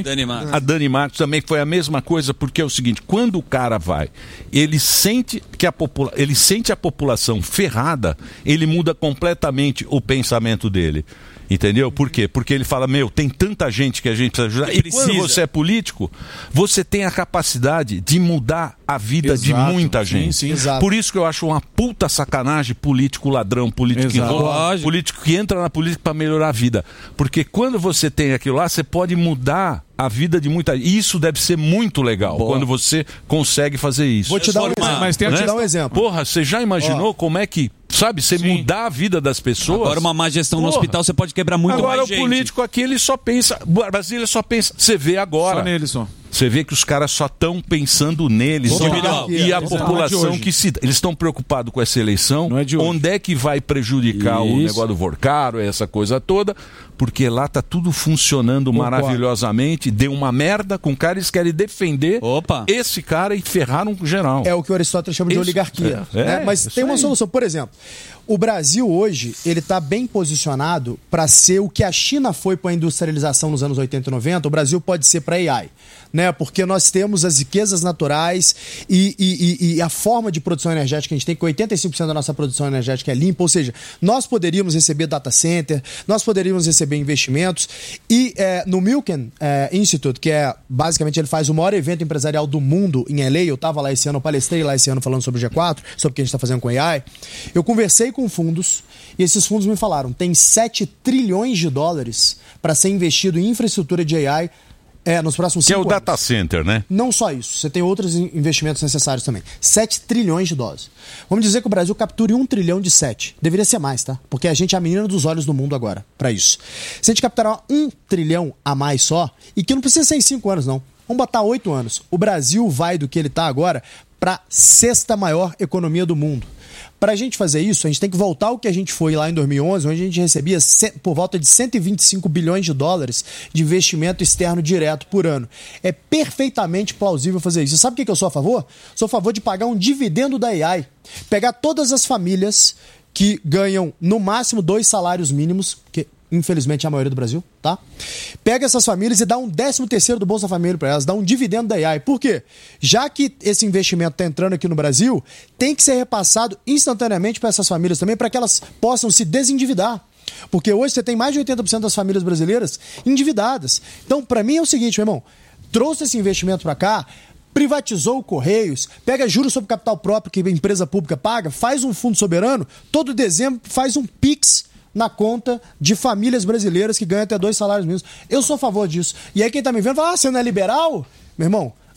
A Dani Marques também foi a mesma coisa, porque é o seguinte, quando o cara vai, ele sente a população ferrada, ele muda completamente o pensamento dele. Entendeu? Por quê? Porque ele fala, tem tanta gente que a gente precisa ajudar. E quando você é político, você tem a capacidade de mudar a vida de muita gente. Sim, por isso que eu acho uma puta sacanagem político ladrão, político que rouba, político que entra na política para melhorar a vida. Porque quando você tem aquilo lá, você pode mudar a vida de muita gente. E isso deve ser muito legal, quando você consegue fazer isso. Vou te dar um exemplo. Porra, você já imaginou como é que... Sabe, você mudar a vida das pessoas. Agora uma má gestão no hospital, você pode quebrar muito mais gente. Agora o político aqui, ele só pensa... Brasília só pensa... Você vê agora. Só nele, só. Você vê que os caras só estão pensando neles. E a população que se... Eles estão preocupados com essa eleição. Onde é que vai prejudicar o negócio do Vorcaro, essa coisa toda. Porque lá tá tudo funcionando maravilhosamente. Deu uma merda com o cara, eles querem defender esse cara e ferraram com geral. É o que o Aristóteles chama de oligarquia. Mas tem uma solução. Por exemplo, o Brasil hoje, ele está bem posicionado para ser o que a China foi para a industrialização nos anos 80 e 90, o Brasil pode ser para a AI. Né? Porque nós temos as riquezas naturais e a forma de produção energética que a gente tem, que 85% da nossa produção energética é limpa, ou seja, nós poderíamos receber data center, nós poderíamos receber investimentos, e no Milken Institute, que basicamente ele faz o maior evento empresarial do mundo em LA, eu estava lá esse ano, eu palestrei lá esse ano falando sobre o G4, sobre o que a gente está fazendo com AI, eu conversei com fundos, e esses fundos me falaram, tem 7 trilhões de dólares para ser investido em infraestrutura de AI nos próximos 5 anos. Que é o data center, né? Não só isso. Você tem outros investimentos necessários também. 7 trilhões de dólares. Vamos dizer que o Brasil capture 1 trilhão de 7. Deveria ser mais, tá? Porque a gente é a menina dos olhos do mundo agora, para isso. Se a gente capturar 1 trilhão a mais só, e que não precisa ser em 5 anos, não. Vamos botar 8 anos. O Brasil vai do que ele está agora para a 6ª maior economia do mundo. Para a gente fazer isso, a gente tem que voltar ao que a gente foi lá em 2011, onde a gente recebia por volta de 125 bilhões de dólares de investimento externo direto por ano. É perfeitamente plausível fazer isso. E sabe o que eu sou a favor? Sou a favor de pagar um dividendo da AI. Pegar todas as famílias que ganham no máximo 2 salários mínimos, que infelizmente é a maioria do Brasil, tá? Pega essas famílias e dá um 13º do Bolsa Família para elas, dá um dividendo da AI. Por quê? Já que esse investimento está entrando aqui no Brasil, tem que ser repassado instantaneamente para essas famílias também, para que elas possam se desendividar. Porque hoje você tem mais de 80% das famílias brasileiras endividadas. Então, para mim é o seguinte, meu irmão, trouxe esse investimento para cá, privatizou o Correios, pega juros sobre capital próprio que a empresa pública paga, faz um fundo soberano, todo dezembro faz um PIX na conta de famílias brasileiras que ganham até 2 salários mínimos. Eu sou a favor disso. E aí quem tá me vendo fala, você não é liberal? Meu irmão,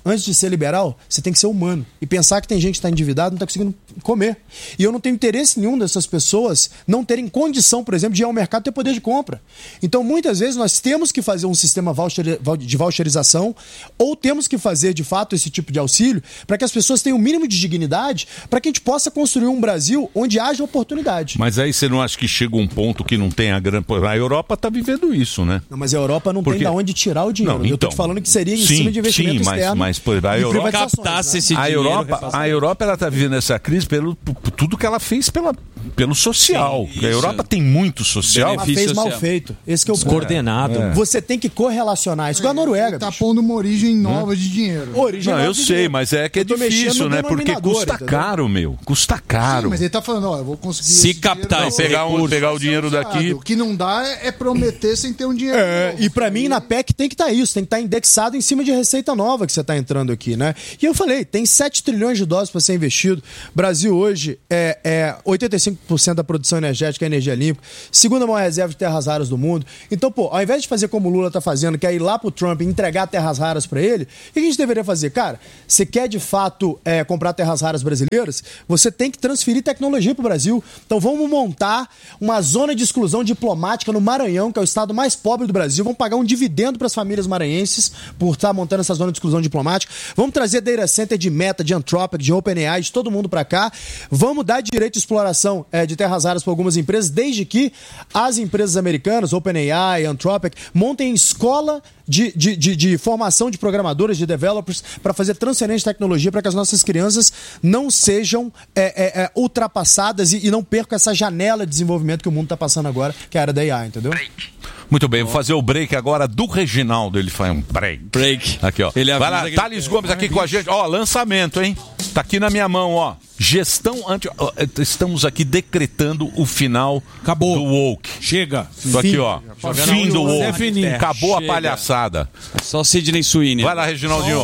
antes de ser liberal, você tem que ser humano. E pensar que tem gente que está endividado e não está conseguindo comer. E eu não tenho interesse nenhum dessas pessoas não terem condição, por exemplo, de ir ao mercado e ter poder de compra. Então, muitas vezes, nós temos que fazer um sistema de voucherização ou temos que fazer, de fato, esse tipo de auxílio para que as pessoas tenham o mínimo de dignidade para que a gente possa construir um Brasil onde haja oportunidade. Mas aí você não acha que chega um ponto que não tem a grana... A Europa está vivendo isso, né? Não, mas a Europa não tem de onde tirar o dinheiro. Não, eu estou te falando que seria em cima de investimento externo. Mas por a Europa captasse esse dinheiro. A Europa ela está vivendo essa crise por tudo que ela fez pelo social. Sim, a Europa tem muito social. Ela fez mal feito. Esse que é o Descoordenado. Você tem que correlacionar isso com a Noruega. Tá pondo uma origem nova de dinheiro. Não, eu sei, mas é que é difícil, né? Porque custa caro, meu. Custa caro. Sim, mas ele tá falando, eu vou conseguir se captar esse pegar o dinheiro daqui. O que não dá é prometer sem ter um dinheiro novo. E pra mim, na PEC tem que estar isso. Tem que estar indexado em cima de receita nova que você tá entrando aqui, né? E eu falei, tem 7 trilhões de dólares para ser investido. Brasil hoje é 85% da produção energética é energia limpa, segunda maior reserva de terras raras do mundo. Então, ao invés de fazer como o Lula tá fazendo, que é ir lá pro Trump e entregar terras raras para ele, o que a gente deveria fazer? Cara, você quer de fato comprar terras raras brasileiras? Você tem que transferir tecnologia pro Brasil. Então vamos montar uma zona de exclusão diplomática no Maranhão, que é o estado mais pobre do Brasil. Vamos pagar um dividendo para as famílias maranhenses por estar montando essa zona de exclusão diplomática. Vamos trazer data center de Meta, de Anthropic, de OpenAI, de todo mundo para cá. Vamos dar direito de exploração de terras raras para algumas empresas, desde que as empresas americanas, OpenAI, Anthropic, montem escola de formação de programadores, de developers, para fazer transferência de tecnologia para que as nossas crianças não sejam ultrapassadas e não percam essa janela de desenvolvimento que o mundo está passando agora, que é a área da AI, entendeu? Muito bem, vou fazer o break agora do Reginaldo. Ele faz um break. Aqui, ó. Vai lá, Thales Gomes aqui com a gente. Ó, lançamento, hein? Tá aqui na minha mão, ó. Estamos aqui decretando o final do woke. Chega. Tô aqui, ó. Fim do woke. Acabou a palhaçada. Só Sidney Sweeney. Vai lá, Reginaldinho.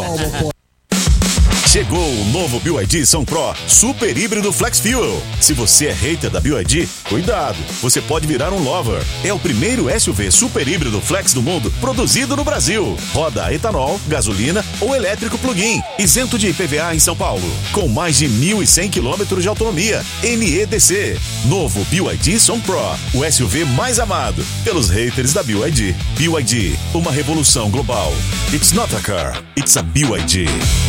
Chegou o novo BYD Sun Pro Super Híbrido Flex Fuel. Se você é hater da BYD, cuidado, você pode virar um lover. É o primeiro SUV Super Híbrido Flex do mundo produzido no Brasil. Roda a etanol, gasolina ou elétrico plug-in. Isento de IPVA em São Paulo. Com mais de 1.100 km de autonomia. NEDC. Novo BYD Sun Pro. O SUV mais amado pelos haters da BYD. BYD, uma revolução global. It's not a car, it's a BYD.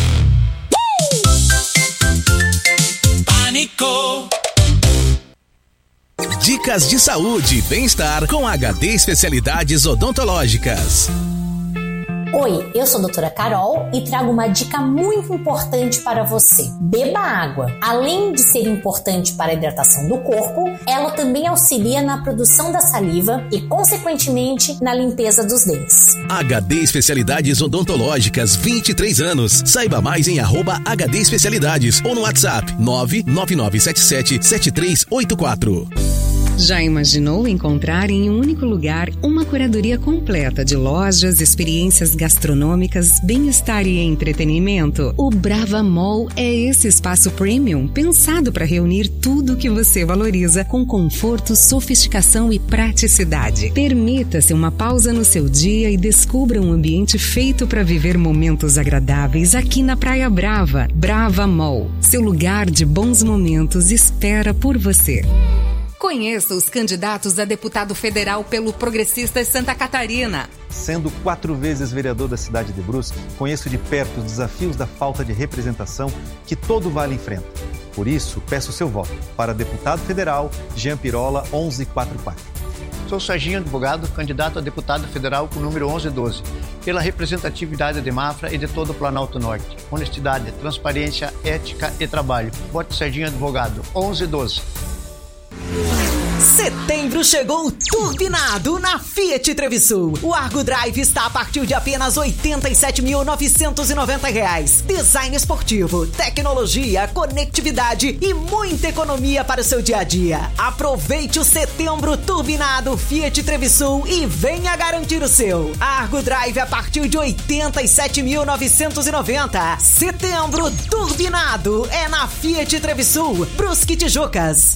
Dicas de saúde e bem-estar com HD Especialidades Odontológicas. Oi, eu sou a doutora Carol e trago uma dica muito importante para você. Beba água. Além de ser importante para a hidratação do corpo, ela também auxilia na produção da saliva e, consequentemente, na limpeza dos dentes. HD Especialidades Odontológicas, 23 anos. Saiba mais em @HD Especialidades ou no WhatsApp 999777384. Já imaginou encontrar em um único lugar uma curadoria completa de lojas, experiências gastronômicas, bem-estar e entretenimento? O Brava Mall é esse espaço premium pensado para reunir tudo o que você valoriza com conforto, sofisticação e praticidade. Permita-se uma pausa no seu dia e descubra um ambiente feito para viver momentos agradáveis aqui na Praia Brava. Brava Mall, seu lugar de bons momentos espera por você. Conheça os candidatos a deputado federal pelo Progressistas Santa Catarina. Sendo 4 vezes vereador da cidade de Brusque, conheço de perto os desafios da falta de representação que todo vale enfrenta. Por isso, peço seu voto para deputado federal Jean Pirola 1144. Sou Serginho Advogado, candidato a deputado federal com o número 1112, pela representatividade de Mafra e de todo o Planalto Norte. Honestidade, transparência, ética e trabalho. Vote Serginho Advogado 1112. Setembro chegou turbinado na Fiat Trevisul. O Argo Drive está a partir de apenas R$ 87.990. Design esportivo, tecnologia, conectividade e muita economia para o seu dia a dia. Aproveite o setembro turbinado Fiat Trevisul e venha garantir o seu. Argo Drive a partir de R$ 87.990. Setembro turbinado é na Fiat Trevisul, Brusque, Tijucas.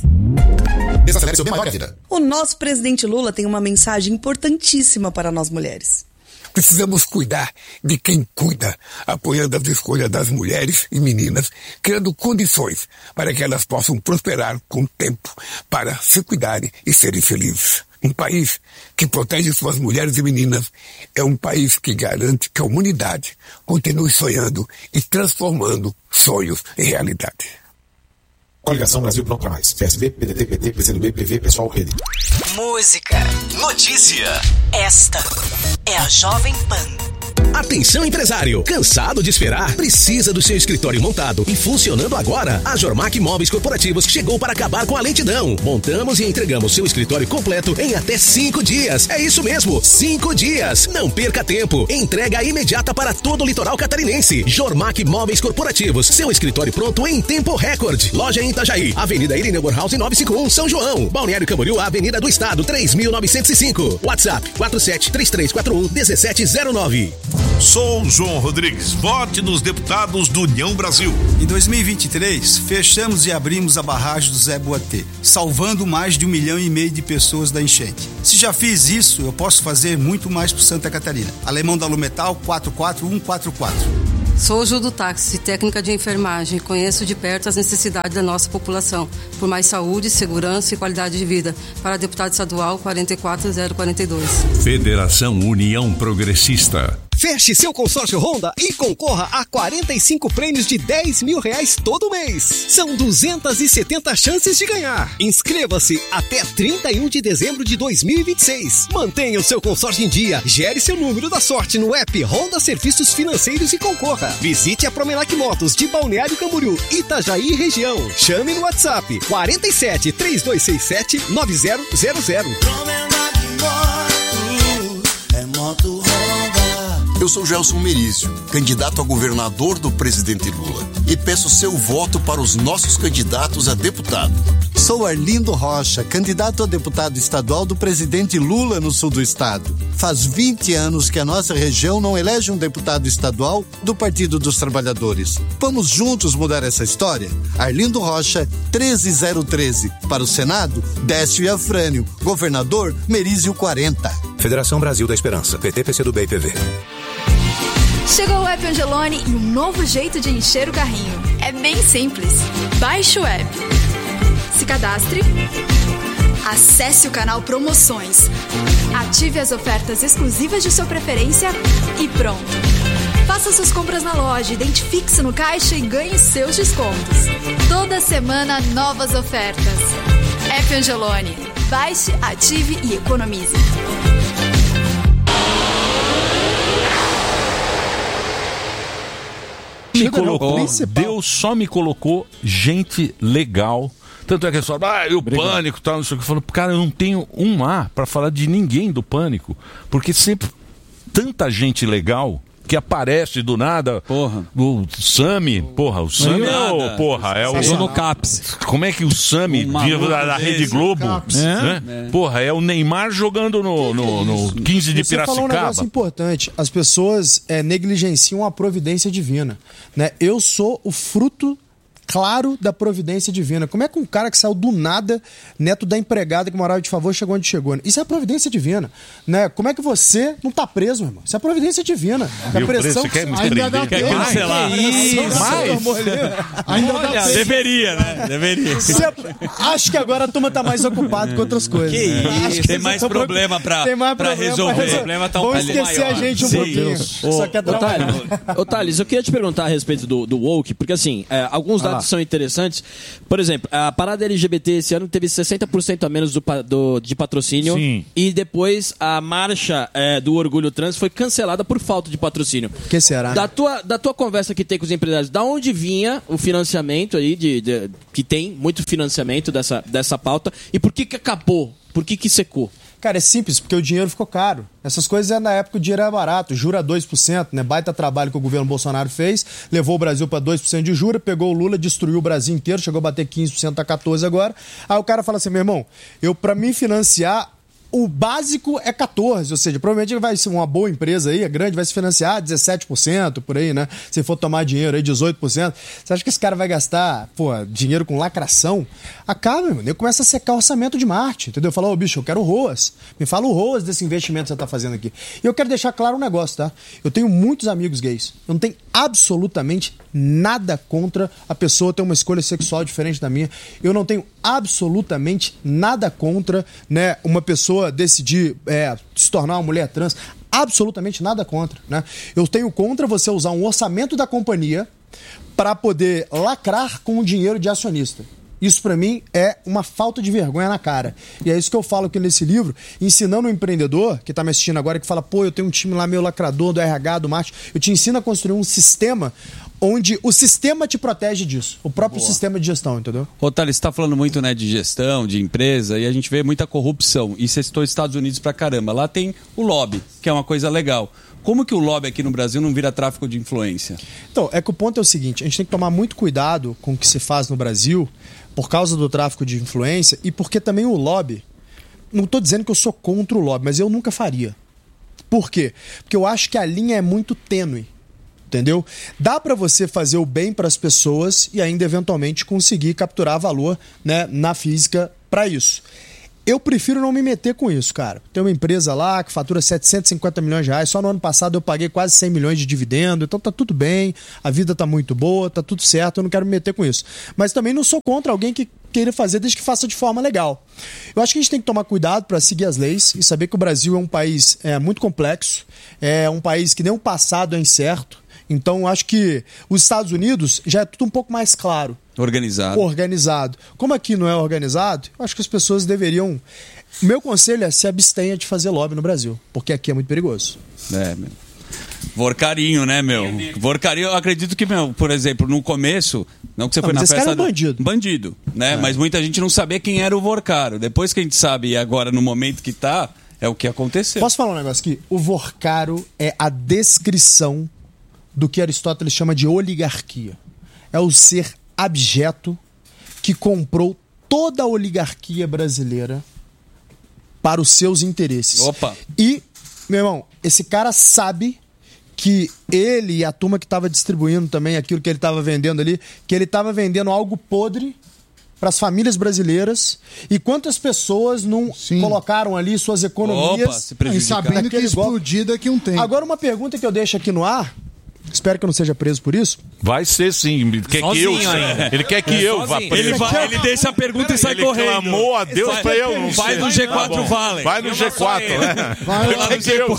O nosso presidente Lula tem uma mensagem importantíssima para nós mulheres. Precisamos cuidar de quem cuida, apoiando as escolhas das mulheres e meninas, criando condições para que elas possam prosperar com o tempo, para se cuidarem e serem felizes. Um país que protege suas mulheres e meninas é um país que garante que a humanidade continue sonhando e transformando sonhos em realidade. Coligação Brasil Pronto pra Mais. PSB, PDT, PT, PCdoB, PV, Pessoal, Rede. Música. Notícia. Esta é a Jovem Pan. Atenção, empresário! Cansado de esperar? Precisa do seu escritório montado e funcionando agora? A Jormac Móveis Corporativos chegou para acabar com a lentidão. Montamos e entregamos seu escritório completo em até 5 dias. É isso mesmo, 5 dias. Não perca tempo. Entrega imediata para todo o litoral catarinense. Jormac Móveis Corporativos. Seu escritório pronto em tempo recorde. Loja em Itajaí, Avenida Irineu Borhaus 951, São João. Balneário Camboriú, Avenida do Estado, 3.905. WhatsApp 4733411709. Sou João Rodrigues. Vote nos deputados do União Brasil. Em 2023, fechamos e abrimos a barragem do Zé Boatê, salvando mais de 1,5 milhão de pessoas da enchente. Se já fiz isso, eu posso fazer muito mais por Santa Catarina. Alemão da Lumetal 44144. Sou Ju do Táxi, técnica de enfermagem. Conheço de perto as necessidades da nossa população, por mais saúde, segurança e qualidade de vida. Para deputado estadual 44042. Federação União Progressista. Feche seu consórcio Honda e concorra a 45 prêmios de R$10 mil todo mês. São 270 chances de ganhar. Inscreva-se até 31 de dezembro de 2026. Mantenha o seu consórcio em dia. Gere seu número da sorte no app Honda Serviços Financeiros e concorra. Visite a Promenac Motos de Balneário Camboriú, Itajaí região. Chame no WhatsApp 47 3267 9000. Promenac Motos, é moto Honda. Eu sou Gelson Merizio, candidato a governador do presidente Lula, e peço seu voto para os nossos candidatos a deputado. Sou Arlindo Rocha, candidato a deputado estadual do presidente Lula no sul do estado. Faz 20 anos que a nossa região não elege um deputado estadual do Partido dos Trabalhadores. Vamos juntos mudar essa história? Arlindo Rocha, 13013. Para o Senado, Décio Afrânio. Governador, Merizio 40. Federação Brasil da Esperança. PT, PCdoB e PV. Chegou o App Angeloni e um novo jeito de encher o carrinho. É bem simples. Baixe o app. Se cadastre. Acesse o canal Promoções. Ative as ofertas exclusivas de sua preferência e pronto. Faça suas compras na loja, identifique-se no caixa e ganhe seus descontos. Toda semana, novas ofertas. App Angeloni. Baixe, ative e economize. Deus só me colocou gente legal. Tanto é que eles falam, e o Pânico, tal, não sei o que. Eu falo, cara, eu não tenho um A pra falar de ninguém do Pânico. Porque sempre tanta gente legal que aparece do nada. Porra. O Sami, o Sami é o no Caps. Como é que o Sami da Rede Globo, né? Porra, é o Neymar jogando no 15 de Você Piracicaba. falou um negócio importante. As pessoas negligenciam a providência divina, né? Eu sou o fruto claro da providência divina. Como é que um cara que saiu do nada, neto da empregada que morava de favor, chegou onde chegou? Isso é a providência divina, né? Como é que você não tá preso, meu irmão? Isso é a providência divina. É a pressão que ainda dá quer cancelar. Deveria, né? Deveria. Acho que agora a turma tá mais ocupada com outras coisas. Tem mais problema pra resolver. O problema tá um pouco maior. Vamos esquecer a gente um pouquinho. Só quer trabalhar. Ô, Thales, eu queria te perguntar a respeito do woke, porque assim, alguns dados são interessantes. Por exemplo, a parada LGBT esse ano teve 60% a menos de patrocínio. Sim. E depois a marcha do orgulho trans foi cancelada por falta de patrocínio. Que será? Da tua conversa que tem com os empresários, da onde vinha o financiamento aí, que tem muito financiamento dessa pauta, e por que acabou? Por que secou? Cara, é simples, porque o dinheiro ficou caro. Essas coisas, na época, o dinheiro era barato. Jura 2%, né? Baita trabalho que o governo Bolsonaro fez. Levou o Brasil para 2% de jura, pegou o Lula, destruiu o Brasil inteiro, chegou a bater 15%, tá 14% agora. Aí o cara fala assim, meu irmão, pra me financiar, o básico é 14%, ou seja, provavelmente ele vai ser uma boa empresa aí, é grande, vai se financiar 17%, por aí, né? Se for tomar dinheiro aí, 18%. Você acha que esse cara vai gastar, dinheiro com lacração? Acaba, meu. Ele começa a secar o orçamento de marketing, entendeu? Fala, ô bicho, eu quero ROAS. Me fala o ROAS desse investimento que você tá fazendo aqui. E eu quero deixar claro um negócio, tá? Eu tenho muitos amigos gays. Eu não tenho absolutamente nada contra a pessoa ter uma escolha sexual diferente da minha. Eu não tenho absolutamente nada contra, né, uma pessoa decidir se tornar uma mulher trans. Absolutamente nada contra, né? Eu tenho contra você usar um orçamento da companhia para poder lacrar com o dinheiro de acionista. Isso pra mim é uma falta de vergonha na cara. E é isso que eu falo aqui nesse livro, ensinando o empreendedor que tá me assistindo agora, que fala, pô, eu tenho um time lá meio lacrador, do RH, do marketing. Eu te ensino a construir um sistema onde o sistema te protege disso. O próprio sistema de gestão, entendeu? Ô, Thales, você tá falando muito, né, de gestão, de empresa, e a gente vê muita corrupção. E você citou Estados Unidos pra caramba. Lá tem o lobby, que é uma coisa legal. Como que o lobby aqui no Brasil não vira tráfico de influência? Então, é que o ponto é o seguinte, a gente tem que tomar muito cuidado com o que se faz no Brasil por causa do tráfico de influência e porque também o lobby, não estou dizendo que eu sou contra o lobby, mas eu nunca faria. Por quê? Porque eu acho que a linha é muito tênue, entendeu? Dá para você fazer o bem para as pessoas e ainda eventualmente conseguir capturar valor, né, na física para isso. Eu prefiro não me meter com isso, cara. Tem uma empresa lá que fatura 750 milhões de reais. Só no ano passado eu paguei quase 100 milhões de dividendo. Então tá tudo bem, a vida tá muito boa, tá tudo certo, eu não quero me meter com isso. Mas também não sou contra alguém que queira fazer desde que faça de forma legal. Eu acho que a gente tem que tomar cuidado para seguir as leis e saber que o Brasil é um país muito complexo, é um país que nem o passado é incerto. Então eu acho que os Estados Unidos já é tudo um pouco mais claro. Organizado. Como aqui não é organizado, eu acho que as pessoas deveriam... Meu conselho é se abstenha de fazer lobby no Brasil, porque aqui é muito perigoso. Meu. Vorcarinho, né, meu? Vorcarinho, eu acredito que, meu, por exemplo, no começo, não que você foi na festa... Esse cara é um bandido. Bandido, né? Mas muita gente não sabia quem era o Vorcaro. Depois que a gente sabe, e agora no momento que tá, é o que aconteceu. Posso falar um negócio aqui? O Vorcaro é a descrição do que Aristóteles chama de oligarquia. É o ser abjeto que comprou toda a oligarquia brasileira para os seus interesses. Opa! E, meu irmão, esse cara sabe que ele e a turma que estava distribuindo também aquilo que ele estava vendendo ali, que ele estava vendendo algo podre para as famílias brasileiras, e quantas pessoas não colocaram ali suas economias e sabendo que explodir daqui a um tempo. Agora, uma pergunta que eu deixo aqui no ar, espero que eu não seja preso por isso. Vai ser sim. Ele quer que eu vá preso. Ele deixa a pergunta e sai correndo. Ele clamou a Deus para eu não Vai no G4 Valley. Vai no G4, né? Vai lá no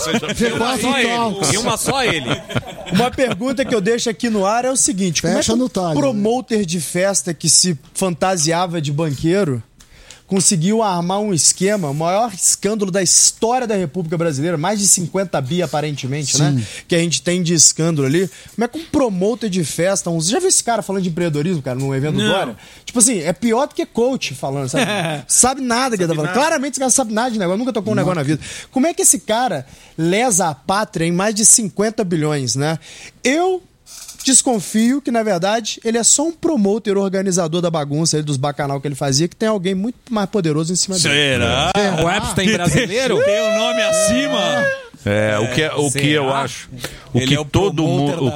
G4. E uma só ele. Uma pergunta que eu deixo aqui no ar é o seguinte: como é que um promoter de festa que se fantasiava de banqueiro conseguiu armar um esquema, o maior escândalo da história da República Brasileira, mais de 50 bi aparentemente, né? Que a gente tem de escândalo ali. Como é que um promoter de festa, você já viu esse cara falando de empreendedorismo, cara, num evento do Dória? Tipo assim, é pior do que coach falando, sabe? Sabe nada que ele tá falando. Claramente esse cara sabe nada de negócio, nunca tocou um negócio na vida. Como é que esse cara lesa a pátria em mais de 50 bilhões, né? Eu desconfio que, na verdade, ele é só um promoter organizador da bagunça aí, dos bacanal que ele fazia, que tem alguém muito mais poderoso em cima dele. Será? O Epstein brasileiro? Tem o nome acima? O que eu acho, o que todo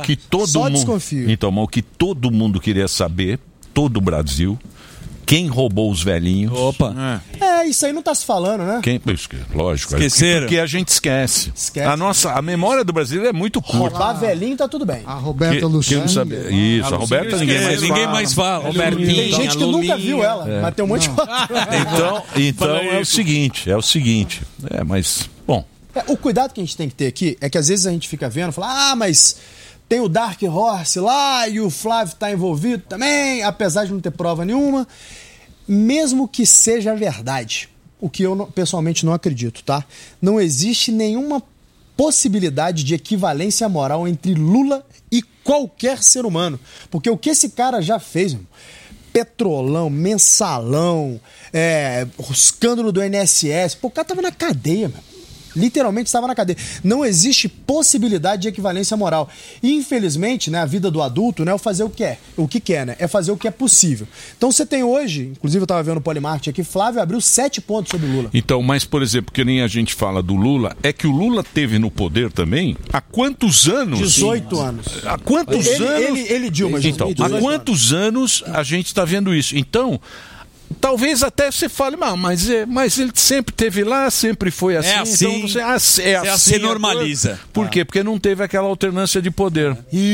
mundo queria saber, todo o Brasil, quem roubou os velhinhos. Opa. Isso aí não tá se falando, né? Lógico. Esqueceram. Porque a gente esquece. A memória do brasileiro é muito curta. Roubar velhinho tá tudo bem. A Roberta Luciano. Isso, a Roberta ninguém mais fala. Tem gente que nunca viu ela, mas tem um monte de foto. Então é o seguinte. Mas, bom. O cuidado que a gente tem que ter aqui é que às vezes a gente fica vendo, fala, mas tem o Dark Horse lá e o Flávio tá envolvido também, apesar de não ter prova nenhuma. Mesmo que seja verdade, o que eu pessoalmente não acredito, tá? Não existe nenhuma possibilidade de equivalência moral entre Lula e qualquer ser humano. Porque o que esse cara já fez, Petrolão, Mensalão, o escândalo do INSS, o cara tava na cadeia, meu. Literalmente estava na cadeia. Não existe possibilidade de equivalência moral. E, infelizmente, né, a vida do adulto não é fazer o que quer, né? É fazer o que é possível. Então você tem hoje, inclusive eu estava vendo o Polimarketing aqui, Flávio abriu 7 pontos sobre o Lula. Então, mas, por exemplo, que nem a gente fala do Lula, é que o Lula teve no poder também há quantos anos? 18 anos. Há quantos anos? Ele Dilma, então, há quantos anos a gente está vendo isso? Então, talvez até você fale, mas ele sempre teve lá, sempre foi assim. É assim. Então você normaliza. Por quê? Porque não teve aquela alternância de poder.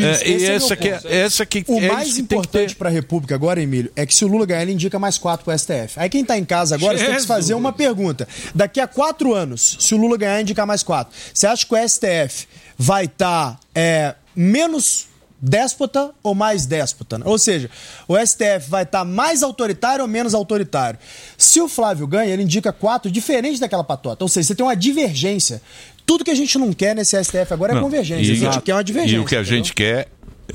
O mais importante para a República agora, Emílio, é que se o Lula ganhar, ele indica mais 4 para o STF. Aí quem está em casa agora, você tem que se fazer uma pergunta. Daqui a 4 anos, se o Lula ganhar, indicar mais 4, você acha que o STF vai estar menos déspota ou mais déspota? Ou seja, o STF vai estar mais autoritário ou menos autoritário? Se o Flávio ganha, ele indica 4, diferente daquela patota. Ou seja, você tem uma divergência. Tudo que a gente não quer nesse STF agora é convergência. A gente quer uma divergência. E o que a gente quer,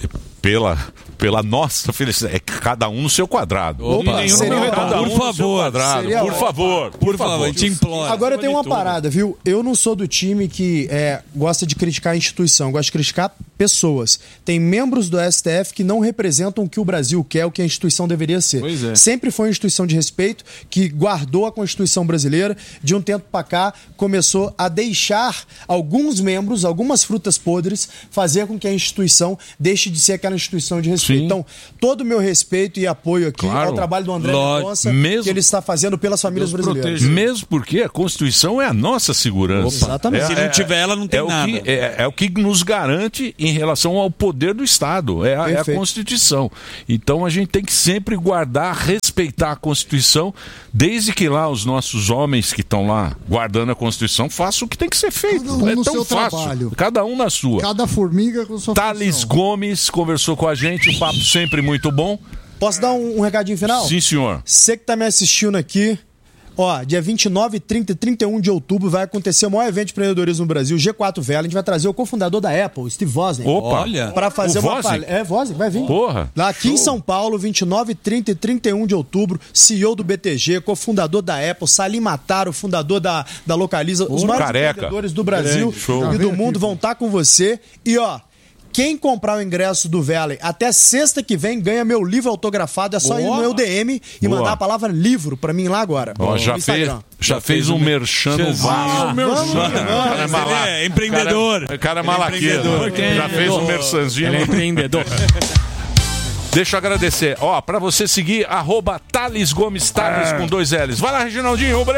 pela nossa felicidade, é cada um no seu quadrado. Opa, cada um por favor, por favor, a gente implora. Agora tem uma parada, viu? Eu não sou do time que gosta de criticar a instituição, gosto de criticar pessoas. Tem membros do STF que não representam o que o Brasil quer, o que a instituição deveria ser. Pois é. Sempre foi uma instituição de respeito que guardou a Constituição brasileira. De um tempo para cá, começou a deixar alguns membros, algumas frutas podres, fazer com que a instituição deixe de ser aquela instituição de respeito. Sim. Então, todo o meu respeito e apoio aqui ao trabalho do André Mendonça, que ele está fazendo pelas famílias brasileiras. Mesmo porque a Constituição é a nossa segurança. Exatamente. Se não tiver ela, não tem nada. É o que nos garante em relação ao poder do Estado. É a Constituição. Então, a gente tem que sempre guardar, respeitar a Constituição, desde que lá os nossos homens que estão lá guardando a Constituição façam o que tem que ser feito. Cada um é no tão seu fácil. trabalho. Cada um na sua. Cada formiga com sua Thales Gomes conversou com a gente, um papo sempre muito bom. Posso dar um recadinho final? Sim, senhor. Você que está me assistindo aqui, dia 29, 30 e 31 de outubro vai acontecer o maior evento de empreendedorismo no Brasil, G4 Vela. A gente vai trazer o cofundador da Apple, Steve Wozniak. Opa! Para fazer uma palestra. Wozniak, vai vir. Porra! Lá aqui em São Paulo, 29, 30 e 31 de outubro, CEO do BTG, cofundador da Apple, Salim Matar, fundador da Localiza, os maiores empreendedores do Brasil e do mundo vão estar com você. E quem comprar o ingresso do Valley até sexta que vem ganha meu livro autografado. É só ir no meu DM e mandar a palavra livro pra mim lá agora. Já fez um merchan no vaso. É empreendedor. O cara é malaqueiro. Já fez um merchanzinho. Ele é empreendedor. Deixa eu agradecer. Pra você seguir, @Thales Gomes, Thales com 2 L's. Vai lá, Reginaldinho.